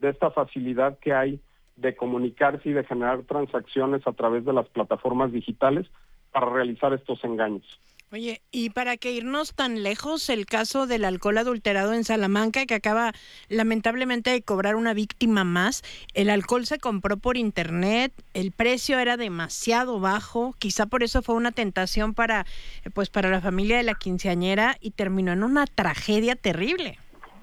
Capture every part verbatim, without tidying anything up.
de esta facilidad que hay de comunicarse y de generar transacciones a través de las plataformas digitales para realizar estos engaños. Oye, y para que irnos tan lejos, el caso del alcohol adulterado en Salamanca, que acaba lamentablemente de cobrar una víctima más. El alcohol se compró por internet, el precio era demasiado bajo, quizá por eso fue una tentación para, pues, para la familia de la quinceañera y terminó en una tragedia terrible.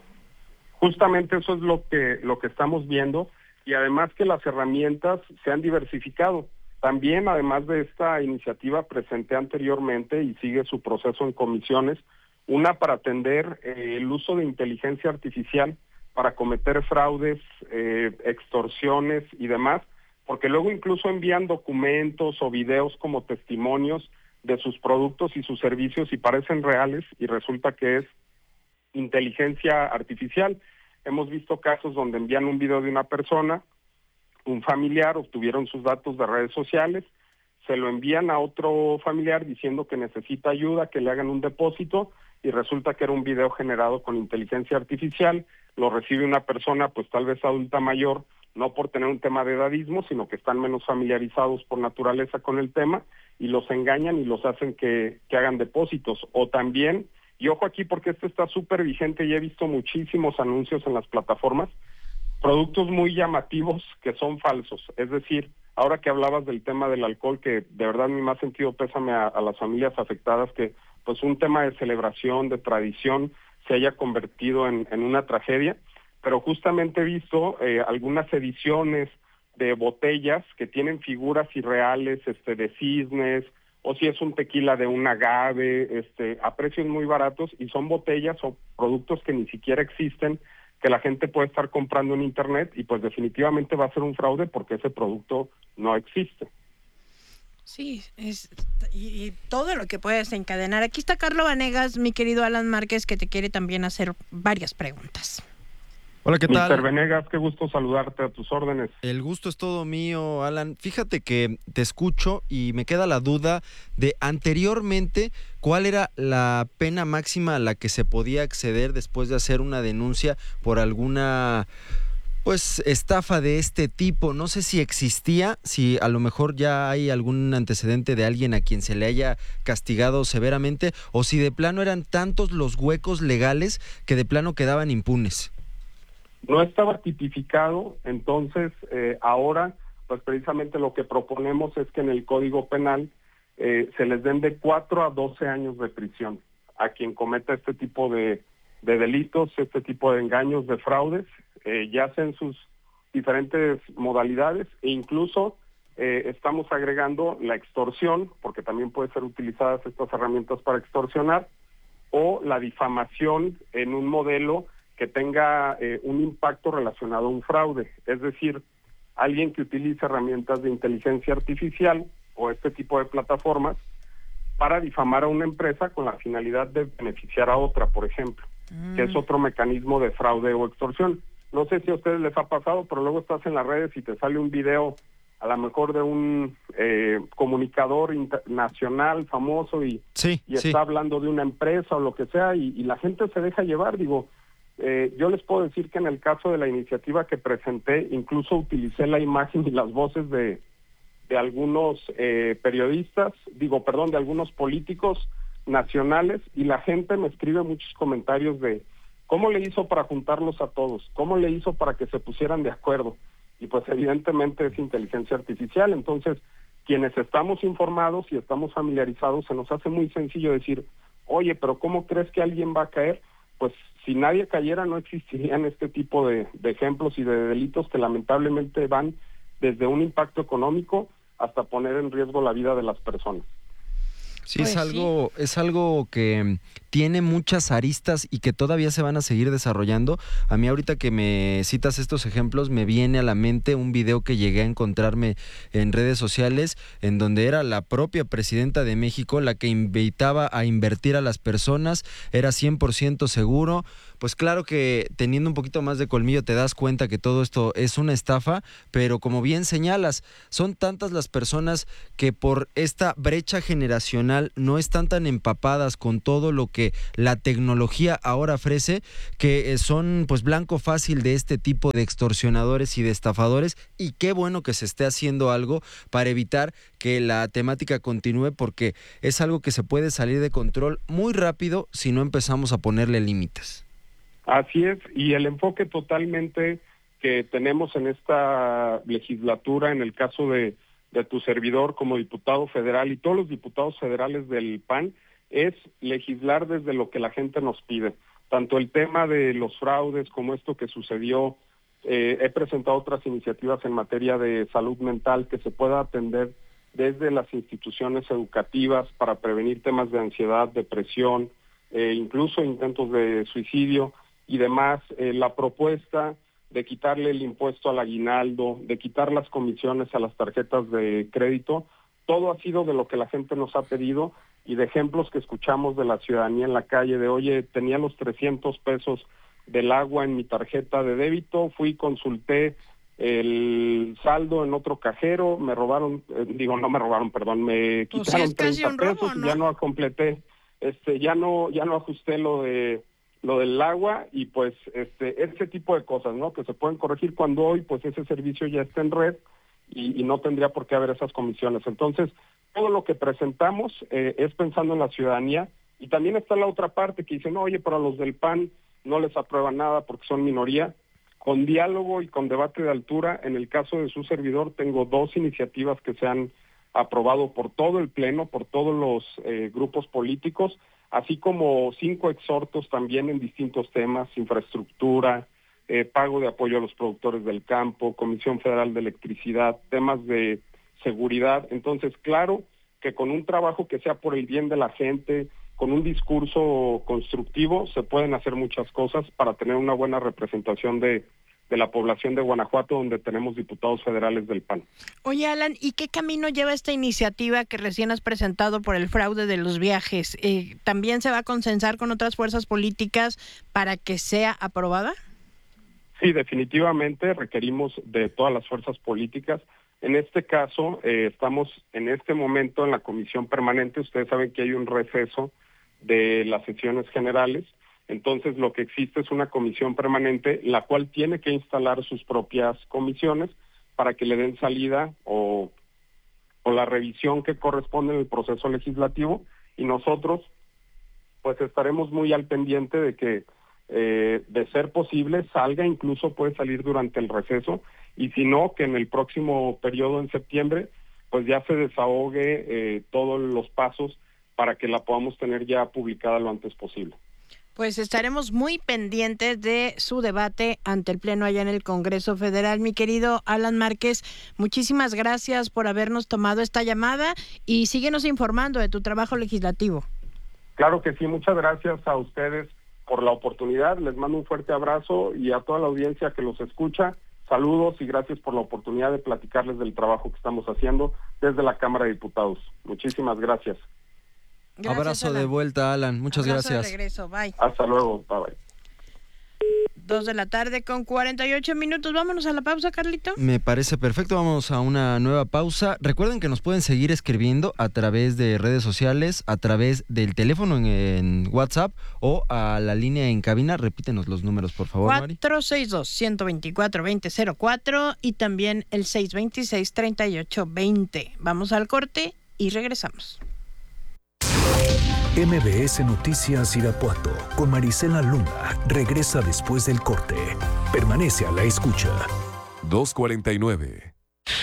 Justamente eso es lo que, lo que estamos viendo, y además que las herramientas se han diversificado. También, además de esta iniciativa, presenté anteriormente y sigue su proceso en comisiones, una para atender eh, el uso de inteligencia artificial para cometer fraudes, eh, extorsiones y demás, porque luego incluso envían documentos o videos como testimonios de sus productos y sus servicios y parecen reales y resulta que es inteligencia artificial. Hemos visto casos donde envían un video de una persona, un familiar, obtuvieron sus datos de redes sociales, se lo envían a otro familiar diciendo que necesita ayuda, que le hagan un depósito, y resulta que era un video generado con inteligencia artificial, lo recibe una persona pues tal vez adulta mayor, no por tener un tema de edadismo, sino que están menos familiarizados por naturaleza con el tema, y los engañan y los hacen que, que hagan depósitos. O también, y ojo aquí porque esto está súper vigente y he visto muchísimos anuncios en las plataformas, productos muy llamativos que son falsos. Es decir, ahora que hablabas del tema del alcohol, que de verdad mi más sentido pésame a, a las familias afectadas, que pues un tema de celebración, de tradición, se haya convertido en, en una tragedia, pero justamente he visto eh, algunas ediciones de botellas que tienen figuras irreales, este, de cisnes, o si es un tequila de un agave, este, a precios muy baratos, y son botellas o productos que ni siquiera existen, que la gente puede estar comprando en internet y pues definitivamente va a ser un fraude porque ese producto no existe. Sí, es, y, y todo lo que puede desencadenar. Aquí está Carlo Vanegas, mi querido Alan Márquez, que te quiere también hacer varias preguntas. Hola, ¿qué tal? mister Venegas, qué gusto saludarte, a tus órdenes. El gusto es todo mío, Alan. Fíjate que te escucho y me queda la duda de anteriormente, ¿cuál era la pena máxima a la que se podía acceder después de hacer una denuncia por alguna, pues, estafa de este tipo? No sé si existía, si a lo mejor ya hay algún antecedente de alguien a quien se le haya castigado severamente, o si de plano eran tantos los huecos legales que de plano quedaban impunes. No estaba tipificado, entonces eh, ahora pues precisamente lo que proponemos es que en el Código Penal eh, se les den de cuatro a doce años de prisión a quien cometa este tipo de, de delitos, este tipo de engaños, de fraudes, eh, ya sea en sus diferentes modalidades, e incluso eh, estamos agregando la extorsión, porque también pueden ser utilizadas estas herramientas para extorsionar, o la difamación en un modelo que tenga eh, un impacto relacionado a un fraude, es decir, alguien que utilice herramientas de inteligencia artificial o este tipo de plataformas para difamar a una empresa con la finalidad de beneficiar a otra, por ejemplo, mm. que es otro mecanismo de fraude o extorsión. No sé si a ustedes les ha pasado, pero luego estás en las redes y te sale un video a lo mejor de un eh, comunicador internacional famoso y, sí, y está sí. hablando de una empresa o lo que sea, y, y la gente se deja llevar. Digo, Eh, yo les puedo decir que en el caso de la iniciativa que presenté, incluso utilicé la imagen y las voces de, de algunos eh, periodistas, digo, perdón, de algunos políticos nacionales, y la gente me escribe muchos comentarios de cómo le hizo para juntarlos a todos, cómo le hizo para que se pusieran de acuerdo, y pues evidentemente es inteligencia artificial. Entonces, quienes estamos informados y estamos familiarizados, se nos hace muy sencillo decir, oye, pero ¿cómo crees que alguien va a caer? Pues si nadie cayera no existirían este tipo de, de ejemplos y de delitos que lamentablemente van desde un impacto económico hasta poner en riesgo la vida de las personas. Sí, pues es algo, sí. es algo que tiene muchas aristas y que todavía se van a seguir desarrollando. A mí ahorita que me citas estos ejemplos me viene a la mente un video que llegué a encontrarme en redes sociales en donde era la propia presidenta de México la que invitaba a invertir a las personas, era cien por ciento seguro. Pues claro que teniendo un poquito más de colmillo te das cuenta que todo esto es una estafa, pero como bien señalas, son tantas las personas que por esta brecha generacional nacional no están tan empapadas con todo lo que la tecnología ahora ofrece, que son pues blanco fácil de este tipo de extorsionadores y de estafadores, y qué bueno que se esté haciendo algo para evitar que la temática continúe, porque es algo que se puede salir de control muy rápido si no empezamos a ponerle límites. Así es, y el enfoque totalmente que tenemos en esta legislatura, en el caso de, de tu servidor como diputado federal y todos los diputados federales del P A N, es legislar desde lo que la gente nos pide. Tanto el tema de los fraudes como esto que sucedió, eh, he presentado otras iniciativas en materia de salud mental que se pueda atender desde las instituciones educativas para prevenir temas de ansiedad, depresión, eh, incluso intentos de suicidio y demás. Eh, la propuesta de quitarle el impuesto al aguinaldo, de quitar las comisiones a las tarjetas de crédito, todo ha sido de lo que la gente nos ha pedido y de ejemplos que escuchamos de la ciudadanía en la calle, de oye, tenía los trescientos pesos del agua en mi tarjeta de débito, fui, consulté el saldo en otro cajero, me robaron, eh, digo, no me robaron, perdón, me Pues quitaron es casi treinta un robo, pesos y ¿no? ya no completé, este, ya no, ya no ajusté lo de lo del agua y pues este ese tipo de cosas, ¿no? Que se pueden corregir cuando hoy pues ese servicio ya está en red y, y no tendría por qué haber esas comisiones. Entonces, todo lo que presentamos eh, es pensando en la ciudadanía y también está la otra parte que dicen, oye, para los del P A N no les aprueban nada porque son minoría. Con diálogo y con debate de altura, en el caso de su servidor, tengo dos iniciativas que se han aprobado por todo el Pleno, por todos los eh, grupos políticos, así como cinco exhortos también en distintos temas, infraestructura, eh, pago de apoyo a los productores del campo, Comisión Federal de Electricidad, temas de seguridad. Entonces, claro que con un trabajo que sea por el bien de la gente, con un discurso constructivo, se pueden hacer muchas cosas para tener una buena representación de, de la población de Guanajuato, donde tenemos diputados federales del P A N. Oye, Alan, ¿y qué camino lleva esta iniciativa que recién has presentado por el fraude de los viajes? Eh, ¿También se va a consensar con otras fuerzas políticas para que sea aprobada? Sí, definitivamente requerimos de todas las fuerzas políticas. En este caso, eh, estamos en este momento en la comisión permanente. Ustedes saben que hay un receso de las sesiones generales. Entonces, lo que existe es una comisión permanente, la cual tiene que instalar sus propias comisiones para que le den salida o, o la revisión que corresponde en el proceso legislativo. Y nosotros, pues, estaremos muy al pendiente de que, eh, de ser posible, salga, incluso puede salir durante el receso, y si no, que en el próximo periodo en septiembre, pues ya se desahogue eh, todos los pasos para que la podamos tener ya publicada lo antes posible. Pues estaremos muy pendientes de su debate ante el Pleno allá en el Congreso Federal. Mi querido Alan Márquez, muchísimas gracias por habernos tomado esta llamada y síguenos informando de tu trabajo legislativo. Claro que sí, muchas gracias a ustedes por la oportunidad. Les mando un fuerte abrazo y a toda la audiencia que los escucha. Saludos y gracias por la oportunidad de platicarles del trabajo que estamos haciendo desde la Cámara de Diputados. Muchísimas gracias. Gracias, Abrazo Alan. de vuelta, Alan. Muchas Abrazo gracias. De regreso. Bye. Hasta luego. Bye bye. Dos de la tarde con cuarenta y ocho minutos. Vámonos a la pausa, Carlito. Me parece perfecto, vamos a una nueva pausa. Recuerden que nos pueden seguir escribiendo a través de redes sociales, a través del teléfono en, en WhatsApp o a la línea en cabina. Repítenos los números, por favor, Mari. cuatro seis dos, uno dos cuatro, dos cero cero cuatro y también el seis dos seis, tres ocho dos cero. Vamos al corte y regresamos. M B S Noticias Irapuato con Marisela Luna regresa después del corte. Permanece a la escucha. dos cuarenta y nueve.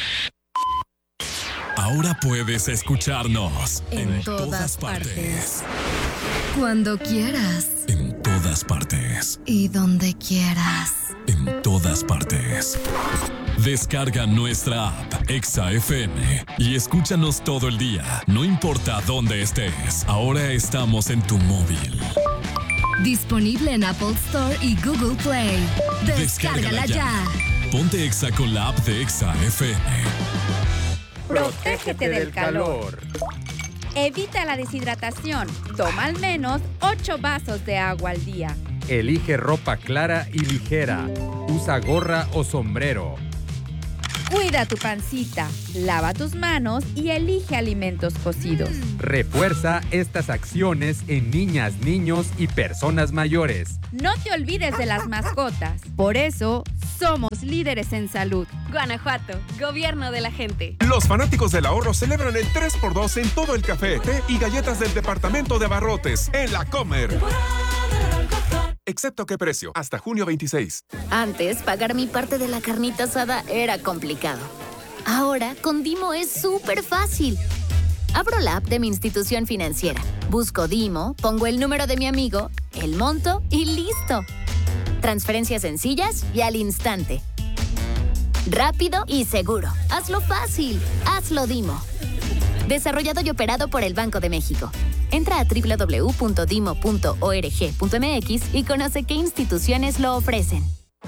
Ahora puedes escucharnos en, en todas, todas partes. partes. Cuando quieras. En todas partes. Y donde quieras. En todas partes. Descarga nuestra app Exa F M y escúchanos todo el día, no importa dónde estés. Ahora estamos en tu móvil. Disponible en Apple Store y Google Play. Descárgala, Descárgala ya. ya. Ponte Exa con la app de Exa F M. Protégete del calor. Evita la deshidratación. Toma al menos ocho vasos de agua al día. Elige ropa clara y ligera. Usa gorra o sombrero. Cuida tu pancita, lava tus manos y elige alimentos cocidos. Refuerza estas acciones en niñas, niños y personas mayores. No te olvides de las mascotas. Por eso, somos líderes en salud. Guanajuato, gobierno de la gente. Los fanáticos del ahorro celebran el tres por dos en todo el café, té y galletas del departamento de abarrotes en La Comer. Excepto qué precio, hasta junio veintiséis. Antes, pagar mi parte de la carnita asada era complicado. Ahora, con Dimo es súper fácil. Abro la app de mi institución financiera, busco Dimo, pongo el número de mi amigo, el monto y listo. Transferencias sencillas y al instante. Rápido y seguro. Hazlo fácil. Hazlo Dimo. Desarrollado y operado por el Banco de México. Entra a doble u doble u doble u punto dimo punto org punto m x y conoce qué instituciones lo ofrecen.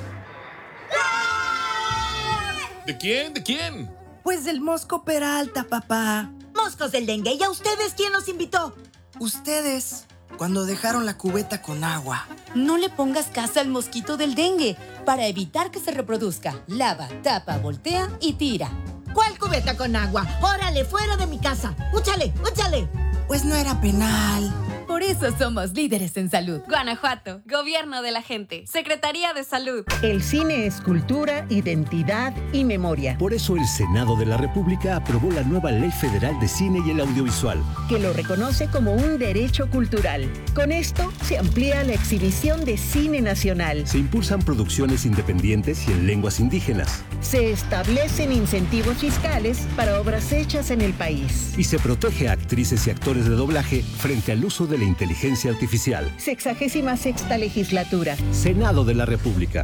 ¿De quién? ¿De quién? Pues del Mosco Peralta, papá. Moscos del dengue. ¿Y a ustedes quién los invitó? Ustedes, cuando dejaron la cubeta con agua. No le pongas casa al mosquito del dengue. Para evitar que se reproduzca, lava, tapa, voltea y tira. ¿Cuál cubeta con agua? ¡Órale, fuera de mi casa! ¡Úchale, úchale! Pues no era penal. Por eso somos líderes en salud. Guanajuato, gobierno de la gente. Secretaría de Salud. El cine es cultura, identidad y memoria. Por eso el Senado de la República aprobó la nueva Ley Federal de Cine y el Audiovisual, que lo reconoce como un derecho cultural. Con esto se amplía la exhibición de cine nacional. Se impulsan producciones independientes y en lenguas indígenas. Se establecen incentivos fiscales para obras hechas en el país. Y se protege a actrices y actores de doblaje frente al uso de la inteligencia artificial. Sexagésima sexta legislatura. Senado de la República.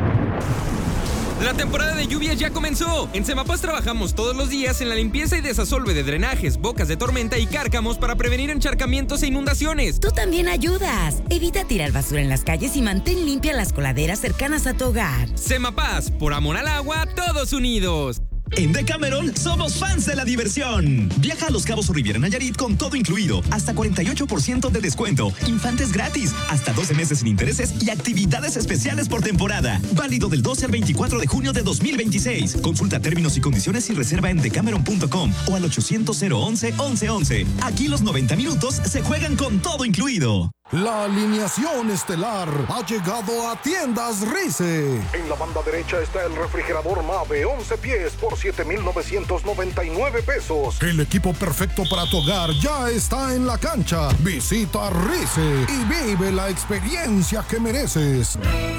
La temporada de lluvias ya comenzó. En Semapaz trabajamos todos los días en la limpieza y desasolve de drenajes, bocas de tormenta y cárcamos para prevenir encharcamientos e inundaciones. Tú también ayudas. Evita tirar basura en las calles y mantén limpias las coladeras cercanas a tu hogar. Semapaz, por amor al agua, todos unidos. En Decameron somos fans de la diversión. Viaja a Los Cabos o Riviera Nayarit con todo incluido, hasta cuarenta y ocho por ciento de descuento, infantes gratis, hasta doce meses sin intereses y actividades especiales por temporada. Válido del doce al veinticuatro de junio de dos mil veintiséis. Consulta términos y condiciones y reserva en decameron punto com o al ochocientos cero once once once. Aquí los noventa minutos se juegan con todo incluido. La alineación estelar ha llegado a Tiendas Rice. En la banda derecha está el refrigerador Mave, once pies por siete mil novecientos noventa y nueve pesos. El equipo perfecto para tu hogar ya está en la cancha. Visita Rice y vive la experiencia que mereces.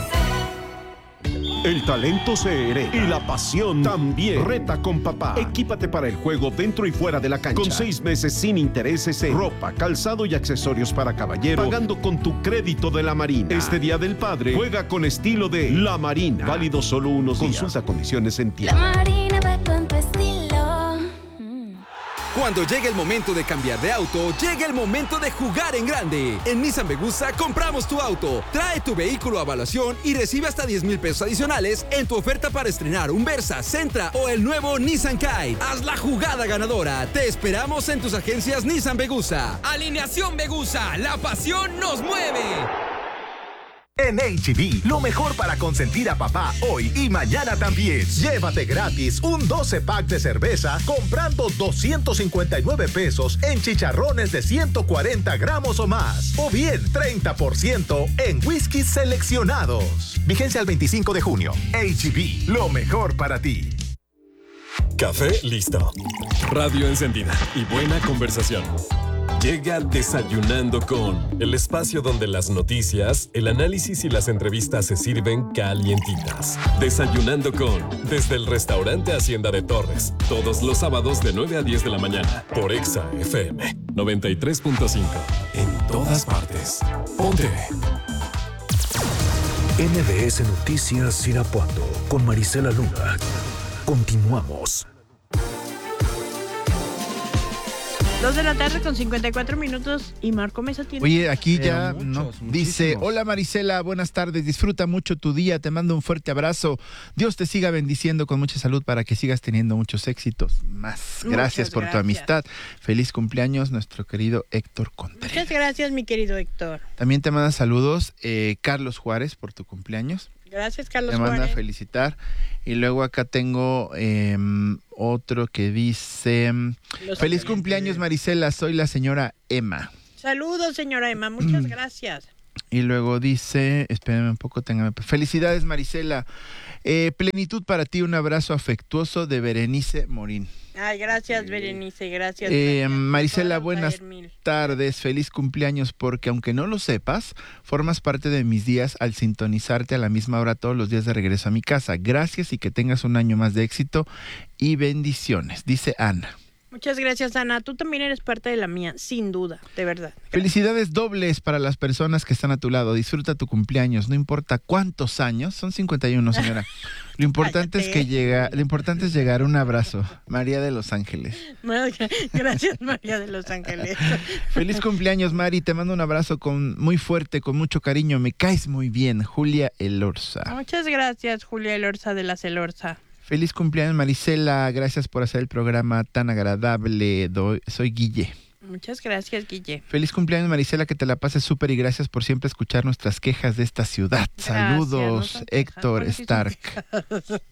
El talento se hereda y la pasión también. Reta con papá. Equípate para el juego dentro y fuera de la cancha. Con seis meses sin intereses en ropa, calzado y accesorios para caballero, pagando con tu crédito de La Marina. Este Día del Padre, juega con estilo de La Marina. Válido solo unos días. Consulta condiciones en tienda. La Marina va con tu estilo. Cuando llegue el momento de cambiar de auto, llega el momento de jugar en grande. En Nissan Vegusa compramos tu auto. Trae tu vehículo a evaluación y recibe hasta diez mil pesos adicionales en tu oferta para estrenar un Versa, Sentra o el nuevo Nissan Kite. Haz la jugada ganadora. Te esperamos en tus agencias Nissan Vegusa. Alineación Vegusa, la pasión nos mueve. En H E B, lo mejor para consentir a papá hoy y mañana también. Llévate gratis un doce pack de cerveza comprando doscientos cincuenta y nueve pesos en chicharrones de ciento cuarenta gramos o más. O bien treinta por ciento en whiskies seleccionados. Vigencia al veinticinco de junio. H E B, lo mejor para ti. Café listo. Radio encendida y buena conversación. Llega Desayunando con, el espacio donde las noticias, el análisis y las entrevistas se sirven calientitas. Desayunando con, desde el restaurante Hacienda de Torres, todos los sábados de nueve a diez de la mañana, por Exa F M noventa y tres punto cinco. En todas partes. Ponte. N B S Noticias Irapuato, con Marisela Luna. Continuamos. Dos de la tarde con cincuenta y cuatro minutos y Marco Mesa tiene... Oye, aquí ya muchos, no, dice, hola Marisela, buenas tardes, disfruta mucho tu día, te mando un fuerte abrazo, Dios te siga bendiciendo con mucha salud para que sigas teniendo muchos éxitos más. Gracias Muchas por gracias. tu amistad, feliz cumpleaños nuestro querido Héctor Contreras. Muchas gracias mi querido Héctor. También te manda saludos eh, Carlos Juárez por tu cumpleaños. Gracias, Carlos Te manda Juárez. a felicitar. Y luego acá tengo eh, otro que dice, Los feliz oyentes. cumpleaños Marisela, soy la señora Emma. Saludos, señora Emma, muchas gracias. Y luego dice, espérenme un poco, téngame. Felicidades Marisela, eh, plenitud para ti, un abrazo afectuoso de Berenice Morín. Ay, gracias, Berenice, gracias. Eh, gracias. Marisela, Todos buenas traer mil. tardes, feliz cumpleaños, porque aunque no lo sepas, formas parte de mis días al sintonizarte a la misma hora todos los días de regreso a mi casa. Gracias y que tengas un año más de éxito y bendiciones, dice Ana. Muchas gracias, Ana. Tú también eres parte de la mía, sin duda, de verdad. Felicidades dobles para las personas que están a tu lado. Disfruta tu cumpleaños, no importa cuántos años, son cincuenta y uno, señora. Lo importante es que llega, lo importante es llegar. Un abrazo, María de Los Ángeles. Gracias, María de Los Ángeles. Feliz cumpleaños, Mari. Te mando un abrazo con muy fuerte, con mucho cariño. Me caes muy bien, Julia Elorza. Muchas gracias, Julia Elorza de la Celorza. Feliz cumpleaños, Marisela. Gracias por hacer el programa tan agradable. Doy- soy Guille. Muchas gracias, Guille. Feliz cumpleaños, Marisela, que te la pases súper y gracias por siempre escuchar nuestras quejas de esta ciudad. Gracias, Saludos, no son quejas, Héctor no, sí son Stark. quejas.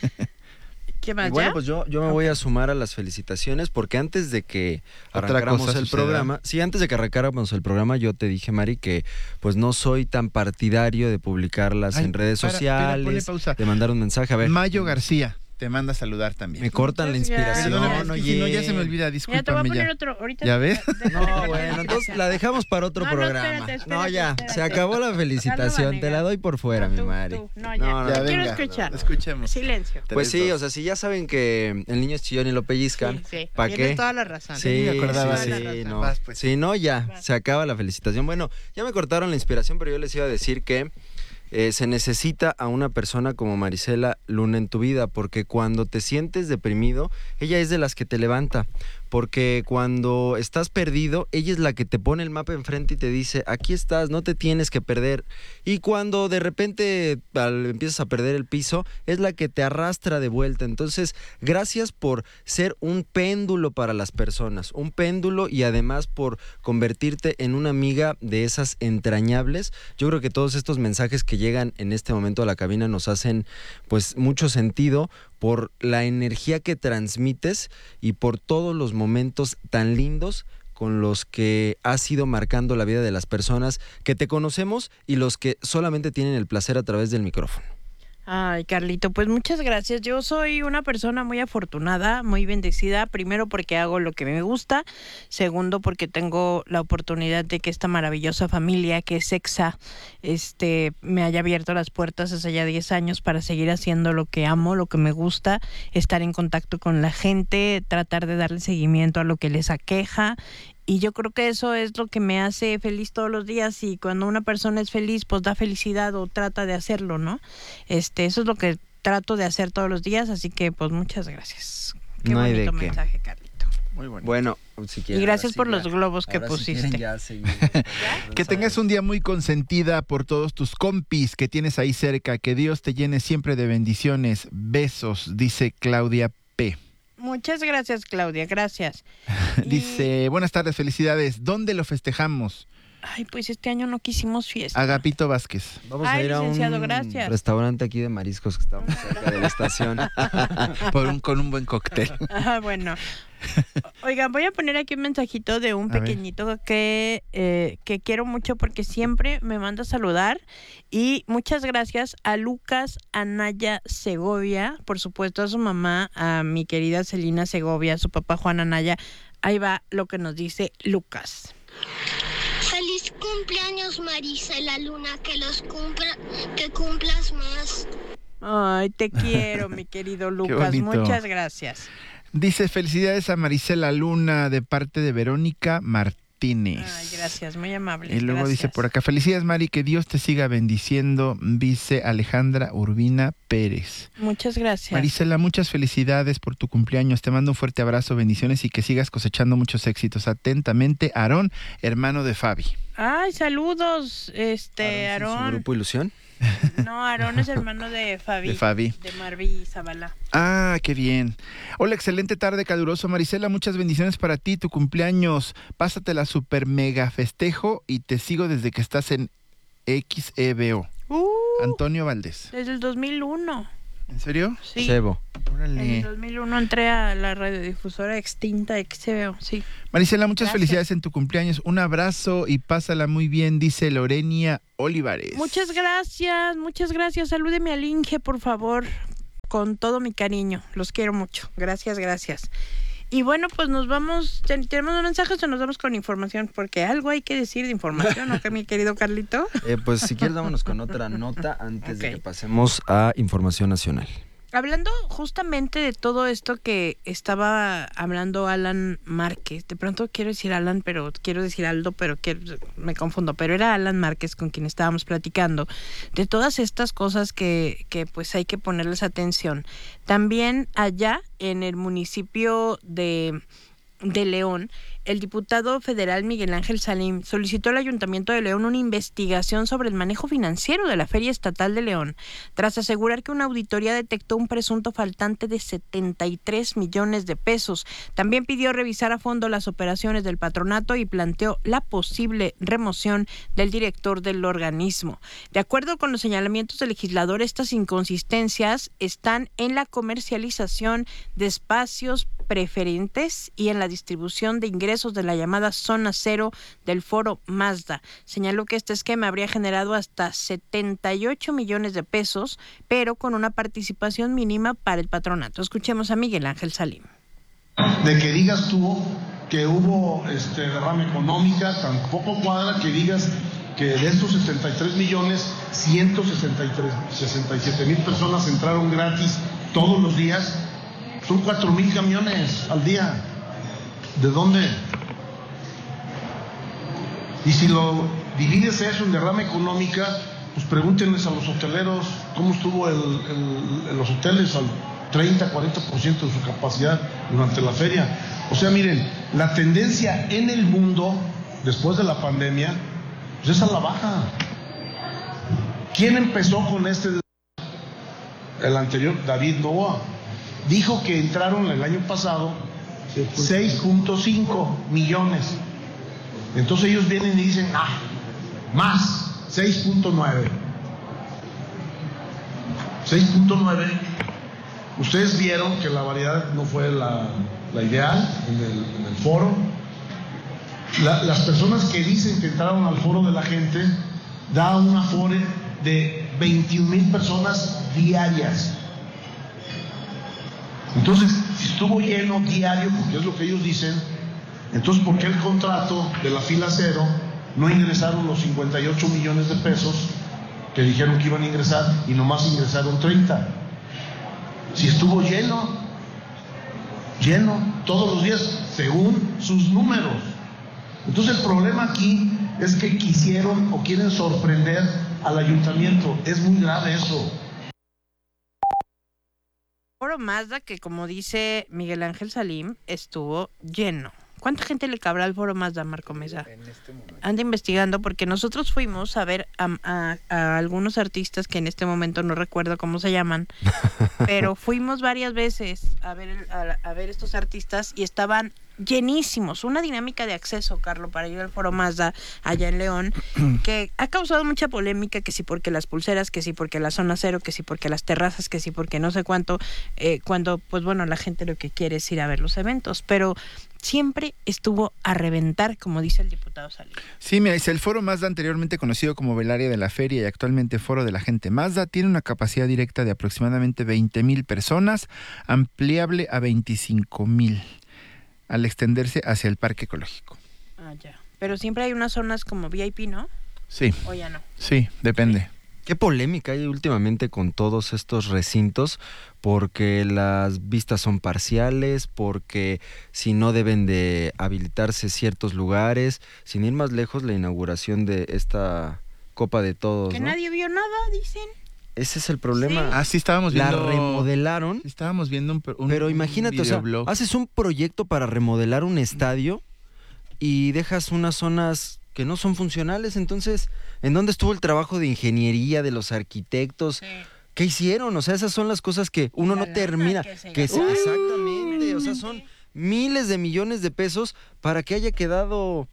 ¿Qué más, Y bueno, ya? pues yo, yo me voy a sumar a las felicitaciones porque antes de que Otra arrancáramos cosa el suceda. programa, sí, antes de que arrancáramos el programa, yo te dije, Mari, que pues no soy tan partidario de publicarlas Ay, en redes para, espera, sociales, ponle pausa. de mandar un mensaje. A ver, Mayo García te manda a saludar también. me cortan la Muchas gracias. inspiración, Perdóname, es que si no ya se me olvida, Mira, te voy a discúlpame poner ya. otro. Ahorita ¿Ya ves? No, bueno, entonces la dejamos para otro No, no, programa. espérate, espérate, no, ya, espérate. se acabó la felicitación, te la doy por fuera, mi Mari. Tú, no, ya. No, no, Te no, quiero venga. escuchar. Escuchemos. Silencio. Pues sí, o sea, si ya saben que el niño es chillón y lo pellizcan, Sí, sí. ¿para Tienes qué? toda la razón. Sí, Ni me acordaba sí, de sí, eso. no. Vas, pues. Sí, no, ya, se acaba la felicitación. Bueno, ya me cortaron la inspiración, pero yo les iba a decir que eh, se necesita a una persona como Marisela Luna en tu vida, porque cuando te sientes deprimido, ella es de las que te levanta. Porque cuando estás perdido, ella es la que te pone el mapa enfrente y te dice, aquí estás, no te tienes que perder. Y cuando de repente al, empiezas a perder el piso, es la que te arrastra de vuelta. Entonces, gracias por ser un péndulo para las personas, un péndulo y además por convertirte en una amiga de esas entrañables. Yo creo que todos estos mensajes que llegan en este momento a la cabina nos hacen pues mucho sentido por la energía que transmites y por todos los momentos tan lindos con los que has ido marcando la vida de las personas que te conocemos y los que solamente tienen el placer a través del micrófono. Ay, Carlito, pues muchas gracias. Yo soy una persona muy afortunada, muy bendecida, primero porque hago lo que me gusta, segundo porque tengo la oportunidad de que esta maravillosa familia que es EXA, este, me haya abierto las puertas hace ya diez años para seguir haciendo lo que amo, lo que me gusta, estar en contacto con la gente, tratar de darle seguimiento a lo que les aqueja. Y yo creo que eso es lo que me hace feliz todos los días, y cuando una persona es feliz, pues da felicidad o trata de hacerlo, ¿no? Este, eso es lo que trato de hacer todos los días, así que pues muchas gracias. Qué No hay bonito de qué. mensaje, Carlito. Muy bueno. Bueno, si quieren, Y gracias ahora sí por ya- los globos que ahora si pusiste. quieren ya seguir. Que tengas un día muy consentida por todos tus compis que tienes ahí cerca. Que Dios te llene siempre de bendiciones. Besos, dice Claudia P. Muchas gracias, Claudia, gracias. Dice, buenas tardes, felicidades. ¿Dónde lo festejamos? Ay, pues este año no quisimos fiesta. Agapito Vázquez. Vamos Ay, a ir a un licenciado, gracias. restaurante aquí de mariscos que está muy cerca de la estación. Por un, con un buen cóctel. Ah, bueno. Oigan, voy a poner aquí un mensajito de un A ver. pequeñito que, eh, que quiero mucho porque siempre me manda a saludar. Y muchas gracias a Lucas Anaya Segovia, por supuesto a su mamá, a mi querida Celina Segovia, a su papá Juan Anaya. Ahí va lo que nos dice Lucas. Feliz cumpleaños, Marisela Luna, que los cumpla, que cumplas más. Ay, te quiero, mi querido Lucas. bonito. Muchas gracias. Dice, felicidades a Marisela Luna de parte de Verónica Martínez. Ay, gracias, muy amable. Y luego gracias. dice por acá, felicidades Mari, que Dios te siga bendiciendo, dice Alejandra Urbina Pérez. Muchas gracias. Marisela, muchas felicidades por tu cumpleaños, te mando un fuerte abrazo, bendiciones y que sigas cosechando muchos éxitos. Atentamente, Aarón, hermano de Fabi. Ay, saludos, este, ¿Su Aarón. grupo Ilusión? No, Aarón es hermano de Fabi. De Fabi. De Marví Zavala. Ah, qué bien. Hola, excelente tarde, caluroso. Marisela, muchas bendiciones para ti, tu cumpleaños. Pásatela super mega festejo y te sigo desde que estás en X E B O. Uh, Antonio Valdés. Desde el dos mil uno. ¿En serio? Sí. Sebo. En el dos mil uno entré a la radiodifusora extinta X C B O, sí. Marisela, muchas Gracias. felicidades en tu cumpleaños. Un abrazo y pásala muy bien, dice Lorenia Olivares. Muchas gracias, muchas gracias. Salúdeme al Inge, por favor, con todo mi cariño. Los quiero mucho. Gracias, gracias. Y bueno, pues nos vamos, tenemos un mensaje o nos vamos con información, porque algo hay que decir de información, ¿no, mi querido Carlito? Eh, pues si quieres vámonos con otra nota antes Okay. de que pasemos a información nacional. Hablando justamente de todo esto que estaba hablando Alan Márquez, de pronto quiero decir Alan, pero quiero decir Aldo, pero quiero, me confundo, pero era Alan Márquez con quien estábamos platicando, de todas estas cosas que, que pues hay que ponerles atención. También allá en el municipio de, de León, el diputado federal Miguel Ángel Salim solicitó al Ayuntamiento de León una investigación sobre el manejo financiero de la Feria Estatal de León, tras asegurar que una auditoría detectó un presunto faltante de setenta y tres millones de pesos. También pidió revisar a fondo las operaciones del patronato y planteó la posible remoción del director del organismo. De acuerdo con los señalamientos del legislador, estas inconsistencias están en la comercialización de espacios preferentes y en la distribución de ingresos de la llamada Zona Cero del Foro Mazda. Señaló que este esquema habría generado hasta setenta y ocho millones de pesos, pero con una participación mínima para el patronato. Escuchemos a Miguel Ángel Salim. De que digas tú que hubo este derrama económica, tampoco cuadra que digas que de estos setenta y tres millones, ciento sesenta y tres, sesenta y siete mil personas entraron gratis todos los días. Son cuatro mil camiones al día. ¿De dónde? Y si lo divides eso en derrama económica, pues pregúntenles a los hoteleros cómo estuvo el, el, en los hoteles al treinta, cuarenta por ciento de su capacidad durante la feria. O sea, miren, la tendencia en el mundo, después de la pandemia, pues es a la baja. ¿Quién empezó con este? El anterior, David Novoa. Dijo que entraron el año pasado seis punto cinco millones. Entonces ellos vienen y dicen, ah, más, seis punto nueve. seis punto nueve. Ustedes vieron que la variedad no fue la, la ideal en el, en el foro. La, las personas que dicen que entraron al foro de la gente da un aforo de veintiún mil personas diarias. Entonces, si estuvo lleno diario, porque es lo que ellos dicen, entonces ¿por qué el contrato de la fila cero no ingresaron los cincuenta y ocho millones de pesos que dijeron que iban a ingresar y nomás ingresaron treinta? Si estuvo lleno, lleno, todos los días, según sus números. Entonces el problema aquí es que quisieron o quieren sorprender al ayuntamiento. Es muy grave eso. Foro Mazda, que como dice Miguel Ángel Salim, estuvo lleno. ¿Cuánta gente le cabrá al Foro Mazda, Marco Mesa? En este momento. Anda investigando, porque nosotros fuimos a ver a, a, a algunos artistas que en este momento no recuerdo cómo se llaman, pero fuimos varias veces a ver, a, a ver estos artistas y estaban llenísimos. Una dinámica de acceso, Carlos, para ir al Foro Mazda allá en León, que ha causado mucha polémica, que sí porque las pulseras, que sí porque la zona cero, que sí porque las terrazas, que sí porque no sé cuánto, eh, cuando, pues bueno, la gente lo que quiere es ir a ver los eventos, pero siempre estuvo a reventar, como dice el diputado Salim. Sí, mira, dice, el Foro Mazda, anteriormente conocido como Belaria de la Feria y actualmente Foro de la Gente Mazda, tiene una capacidad directa de aproximadamente veinte mil personas, ampliable a veinticinco mil, al extenderse hacia el parque ecológico. Ah, ya. Pero siempre hay unas zonas como V I P, ¿no? Sí. ¿O ya no? Sí, depende. Qué polémica hay últimamente con todos estos recintos, porque las vistas son parciales, porque si no deben de habilitarse ciertos lugares, sin ir más lejos, la inauguración de esta Copa de Todos, Que ¿no? nadie vio nada, dicen. Ese es el problema. Sí. Ah, sí, estábamos viendo. La remodelaron. Sí, estábamos viendo un, un Pero imagínate, o sea, videoblog. haces un proyecto para remodelar un estadio y dejas unas zonas que no son funcionales. Entonces, ¿en dónde estuvo el trabajo de ingeniería de los arquitectos? Sí. ¿Qué hicieron? O sea, esas son las cosas que uno no termina. Que se, que se exactamente, o sea, son miles de millones de pesos para que haya quedado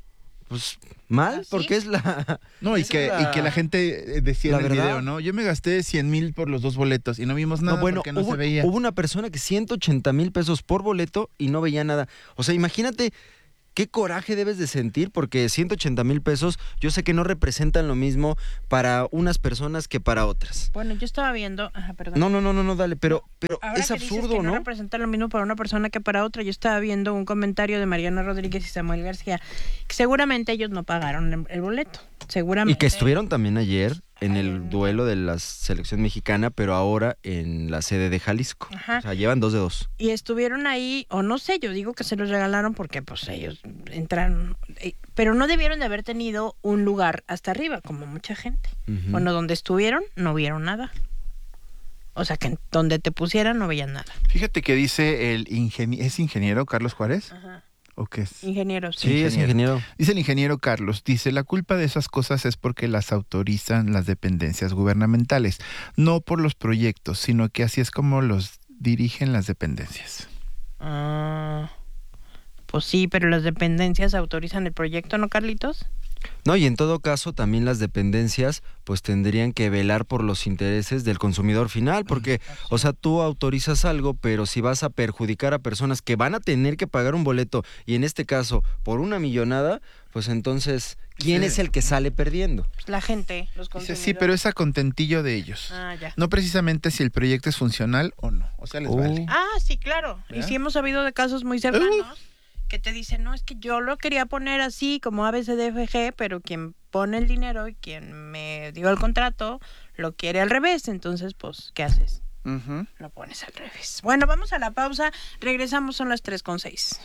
Pues mal, ¿Así? porque es la... No, y es que, la- y que la gente decía la en el verdad. video, ¿no? Yo me gasté cien mil por los dos boletos y no vimos nada No, bueno, porque no hubo, se veía. hubo una persona que ciento ochenta mil pesos por boleto y no veía nada. O sea, imagínate qué coraje debes de sentir porque ciento ochenta mil pesos yo sé que no representan lo mismo para unas personas que para otras. Bueno, yo estaba viendo... Ajá, perdón. No, no, no, no, no, dale, pero, pero Ahora es que dices absurdo, que no ¿no? representa lo mismo para una persona que para otra. Yo estaba viendo un comentario de Mariana Rodríguez y Samuel García, que seguramente ellos no pagaron el, el boleto. Seguramente. Y que estuvieron también ayer en el duelo de la selección mexicana, pero ahora en la sede de Jalisco. Ajá. O sea, llevan dos de dos. Y estuvieron ahí, o no sé, yo digo que se los regalaron porque pues ellos entraron, eh, pero no debieron de haber tenido un lugar hasta arriba, como mucha gente. Ujú. Bueno, donde estuvieron no vieron nada. O sea, que en donde te pusieran no veían nada. Fíjate que dice el ingeniero, ¿es ingeniero Carlos Juárez? Ajá. ¿O qué es? Ingenieros. Sí, es ingeniero. Dice el ingeniero Carlos, dice, la culpa de esas cosas es porque las autorizan las dependencias gubernamentales, no por los proyectos, sino que así es como los dirigen las dependencias. Ah, pues sí, pero las dependencias autorizan el proyecto, ¿no, Carlitos? No, y en todo caso también las dependencias pues tendrían que velar por los intereses del consumidor final, porque, o sea, tú autorizas algo, pero si vas a perjudicar a personas que van a tener que pagar un boleto, y en este caso por una millonada, pues entonces, ¿quién Sí. es el que sale perdiendo? Pues la gente, los Dice, consumidores. sí, pero es a contentillo de ellos. Ah, ya. No precisamente si el proyecto es funcional o no. O sea, les vale. Ah, sí, claro. Y ¿Ya? sí hemos sabido de casos muy cercanos que te dicen, no, es que yo lo quería poner así como A B C D F G, pero quien pone el dinero y quien me dio el contrato lo quiere al revés. Entonces, pues, ¿qué haces? Ujú. Lo pones al revés. Bueno, vamos a la pausa. Regresamos, son las tres con seis.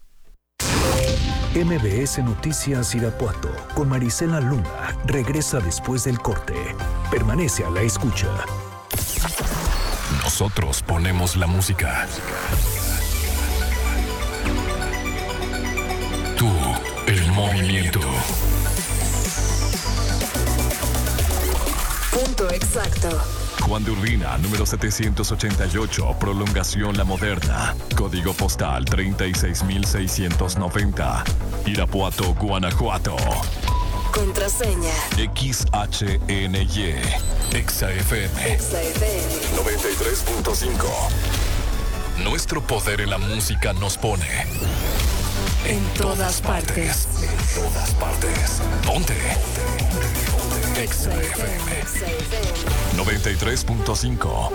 M B S Noticias Irapuato con Marisela Luna regresa después del corte. Permanece a la escucha. Nosotros ponemos la música. Tú, el movimiento. Punto exacto. Juan de Urbina, número setecientos ochenta y ocho, prolongación La Moderna. Código postal treinta y seis mil seiscientos noventa. Irapuato, Guanajuato. Contraseña. X H N Y. Exa F M. Exa F M. noventa y tres punto cinco. Nuestro poder en la música nos pone En todas partes. En todas partes. Ponte. Exa F M. noventa y tres punto cinco.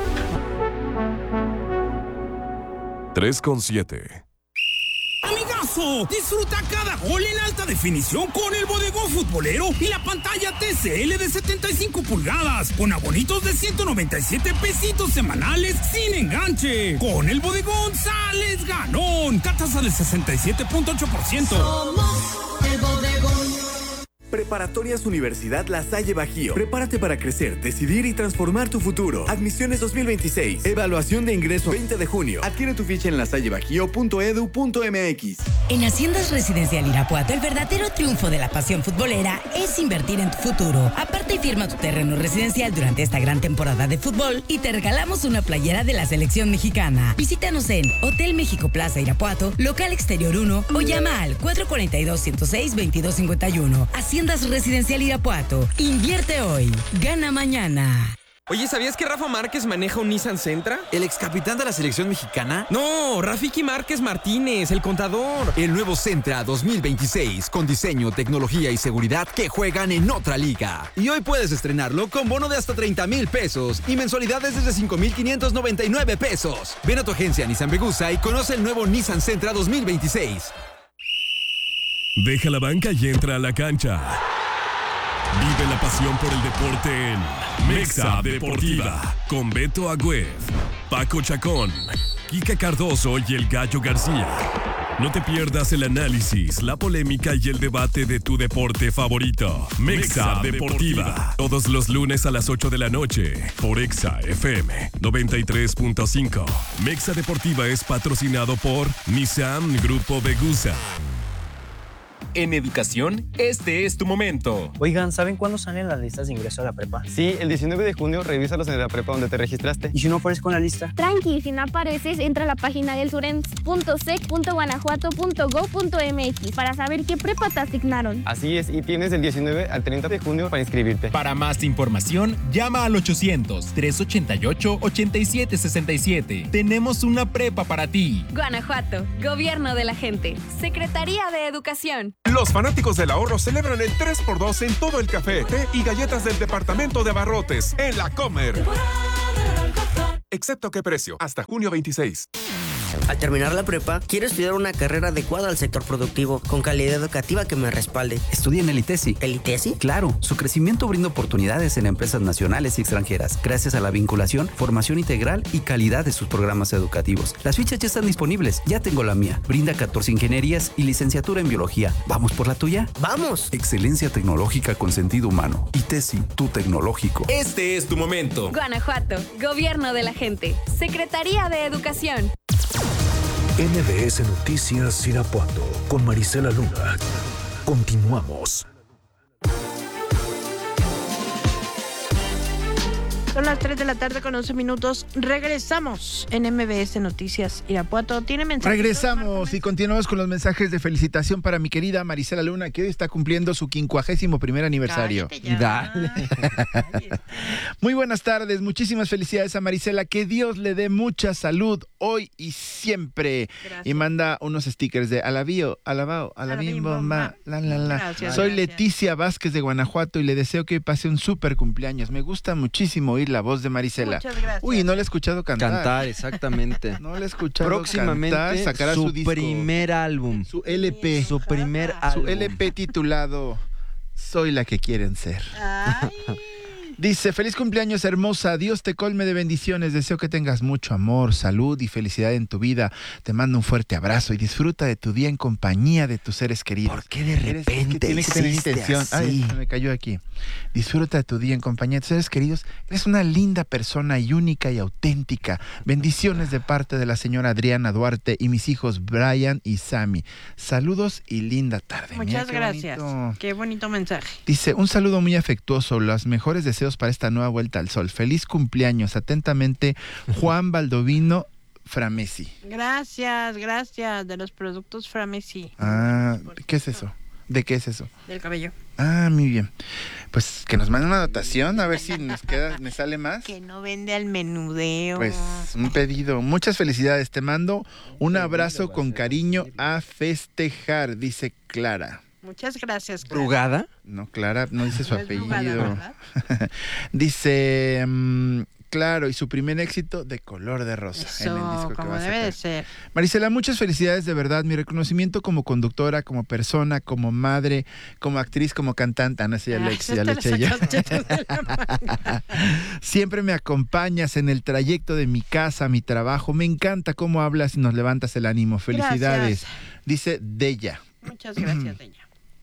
tres con siete. ¡Amigazo! Disfruta cada gol en alta definición con el bodegón futbolero y la pantalla T C L de setenta y cinco pulgadas con abonitos de ciento noventa y siete pesitos semanales sin enganche. Con el bodegón sales ganón. Tasa del sesenta y siete punto ocho por ciento. Somos el bodegón. Preparatorias Universidad La Salle Bajío. Prepárate para crecer, decidir y transformar tu futuro. Admisiones dos mil veintiséis. Evaluación de ingreso veinte de junio. Adquiere tu ficha en lasallebajío punto edu punto m x. En Haciendas Residencial Irapuato, el verdadero triunfo de la pasión futbolera es invertir en tu futuro. Aparte y firma tu terreno residencial durante esta gran temporada de fútbol y te regalamos una playera de la selección mexicana. Visítanos en Hotel México Plaza Irapuato, local exterior uno o llama al cuatro cuatro dos, ciento seis, veintidós cincuenta y uno. Haciendas Residencial Irapuato. Invierte hoy, gana mañana. Oye, ¿sabías que Rafa Márquez maneja un Nissan Sentra? ¿El ex capitán de la selección mexicana? No, Rafiki Márquez Martínez, el contador. El nuevo Sentra dos mil veintiséis, con diseño, tecnología y seguridad que juegan en otra liga. Y hoy puedes estrenarlo con bono de hasta treinta mil pesos y mensualidades desde cinco mil quinientos noventa y nueve pesos. Ven a tu agencia Nissan Vegusa y conoce el nuevo Nissan Sentra dos mil veintiséis. Deja la banca y entra a la cancha. Vive la pasión por el deporte en Mexa Deportiva con Beto Agüed, Paco Chacón, Kika Cardoso y el Gallo García. No te pierdas el análisis, la polémica y el debate de tu deporte favorito. Mexa Deportiva. Todos los lunes a las ocho de la noche por Exa F M noventa y tres punto cinco. Mexa Deportiva es patrocinado por Nissan Grupo Vegusa. En educación, este es tu momento. Oigan, ¿saben cuándo salen las listas de ingreso a la prepa? Sí, el diecinueve de junio, revísalos en la prepa donde te registraste. ¿Y si no aparezco en la lista? Tranqui, si no apareces, entra a la página del surens punto sec punto guanajuato punto gob punto mx para saber qué prepa te asignaron. Así es, y tienes el diecinueve al treinta de junio para inscribirte. Para más información, llama al ochocientos, trescientos ochenta y ocho, ochenta y siete sesenta y siete. Tenemos una prepa para ti. Guanajuato, Gobierno de la Gente, Secretaría de Educación. Los fanáticos del ahorro celebran el tres por dos en todo el café, té y galletas del departamento de abarrotes en La Comer. Excepto qué precio, hasta junio veintiséis. Al terminar la prepa, quiero estudiar una carrera adecuada al sector productivo, con calidad educativa que me respalde. Estudia en el ITESI. ¿El ITESI? Claro, su crecimiento brinda oportunidades en empresas nacionales y extranjeras, gracias a la vinculación, formación integral y calidad de sus programas educativos. Las fichas ya están disponibles, ya tengo la mía. Brinda catorce ingenierías y licenciatura en biología. ¿Vamos por la tuya? ¡Vamos! Excelencia tecnológica con sentido humano. ITESI, tu tecnológico. Este es tu momento. Guanajuato, Gobierno de la Gente, Secretaría de Educación. N B S Noticias Irapuato con Marisela Luna. Continuamos. Son las tres de la tarde con once minutos. Regresamos en M B S Noticias Irapuato. ¿Tiene mensajes? Regresamos y continuamos con los mensajes de felicitación para mi querida Marisela Luna, que hoy está cumpliendo su quincuagésimo primer aniversario. Y dale. Muy buenas tardes, muchísimas felicidades a Marisela. Que Dios le dé mucha salud hoy y siempre. Gracias. Y manda unos stickers de alabío, alabao, alabim, bomba, la, la, la. Gracias, Soy gracias. Leticia Vázquez de Guanajuato y le deseo que hoy pase un súper cumpleaños. Me gusta muchísimo oír la voz de Marisela. Muchas gracias. Uy, no le he escuchado cantar. Cantar, exactamente. No le he escuchado Próximamente cantar. Sacará su, su disco. primer álbum. Su L P. Su primer álbum. Su L P titulado Soy la que quieren ser. Ay. Dice, feliz cumpleaños hermosa, Dios te colme de bendiciones, deseo que tengas mucho amor, salud y felicidad en tu vida. Te mando un fuerte abrazo y disfruta de tu día en compañía de tus seres queridos. ¿Por qué de repente Eres, es que tiene que tener intención. así? Ay, se me cayó aquí. Disfruta de tu día en compañía de tus seres queridos. Eres una linda persona y única y auténtica. Bendiciones de parte de la señora Adriana Duarte y mis hijos Brian y Sammy. Saludos y linda tarde. Muchas Mira, qué gracias. bonito. Qué bonito mensaje. Dice, un saludo muy afectuoso, los mejores deseos para esta nueva vuelta al sol. Feliz cumpleaños. Atentamente, Juan Baldovino Framesi. Gracias, gracias. De los productos Framesi. Ah, ¿qué es eso? ¿De qué es eso? Del cabello. Ah, muy bien. Pues que nos manden una dotación, a ver si nos queda, me sale más. Que no vende al menudeo. Pues un pedido. Muchas felicidades. Te mando un abrazo con cariño a festejar, dice Clara. Muchas gracias, Clara. ¿Brugada? No, Clara, no dice su No es apellido. Brugada, ¿verdad? Dice, um, claro, y su primer éxito de Color de Rosa. Eso, en el disco que como va a debe sacar. de ser. Marisela, muchas felicidades de verdad. Mi reconocimiento como conductora, como persona, como madre, como actriz, como cantante. Ah, no sé, ya le, Ay, ya le esta eché la yo. sacaste de la manga. Siempre me acompañas en el trayecto de mi casa, mi trabajo. Me encanta cómo hablas y nos levantas el ánimo. Felicidades. Gracias. Dice Deya. Muchas gracias, Deña.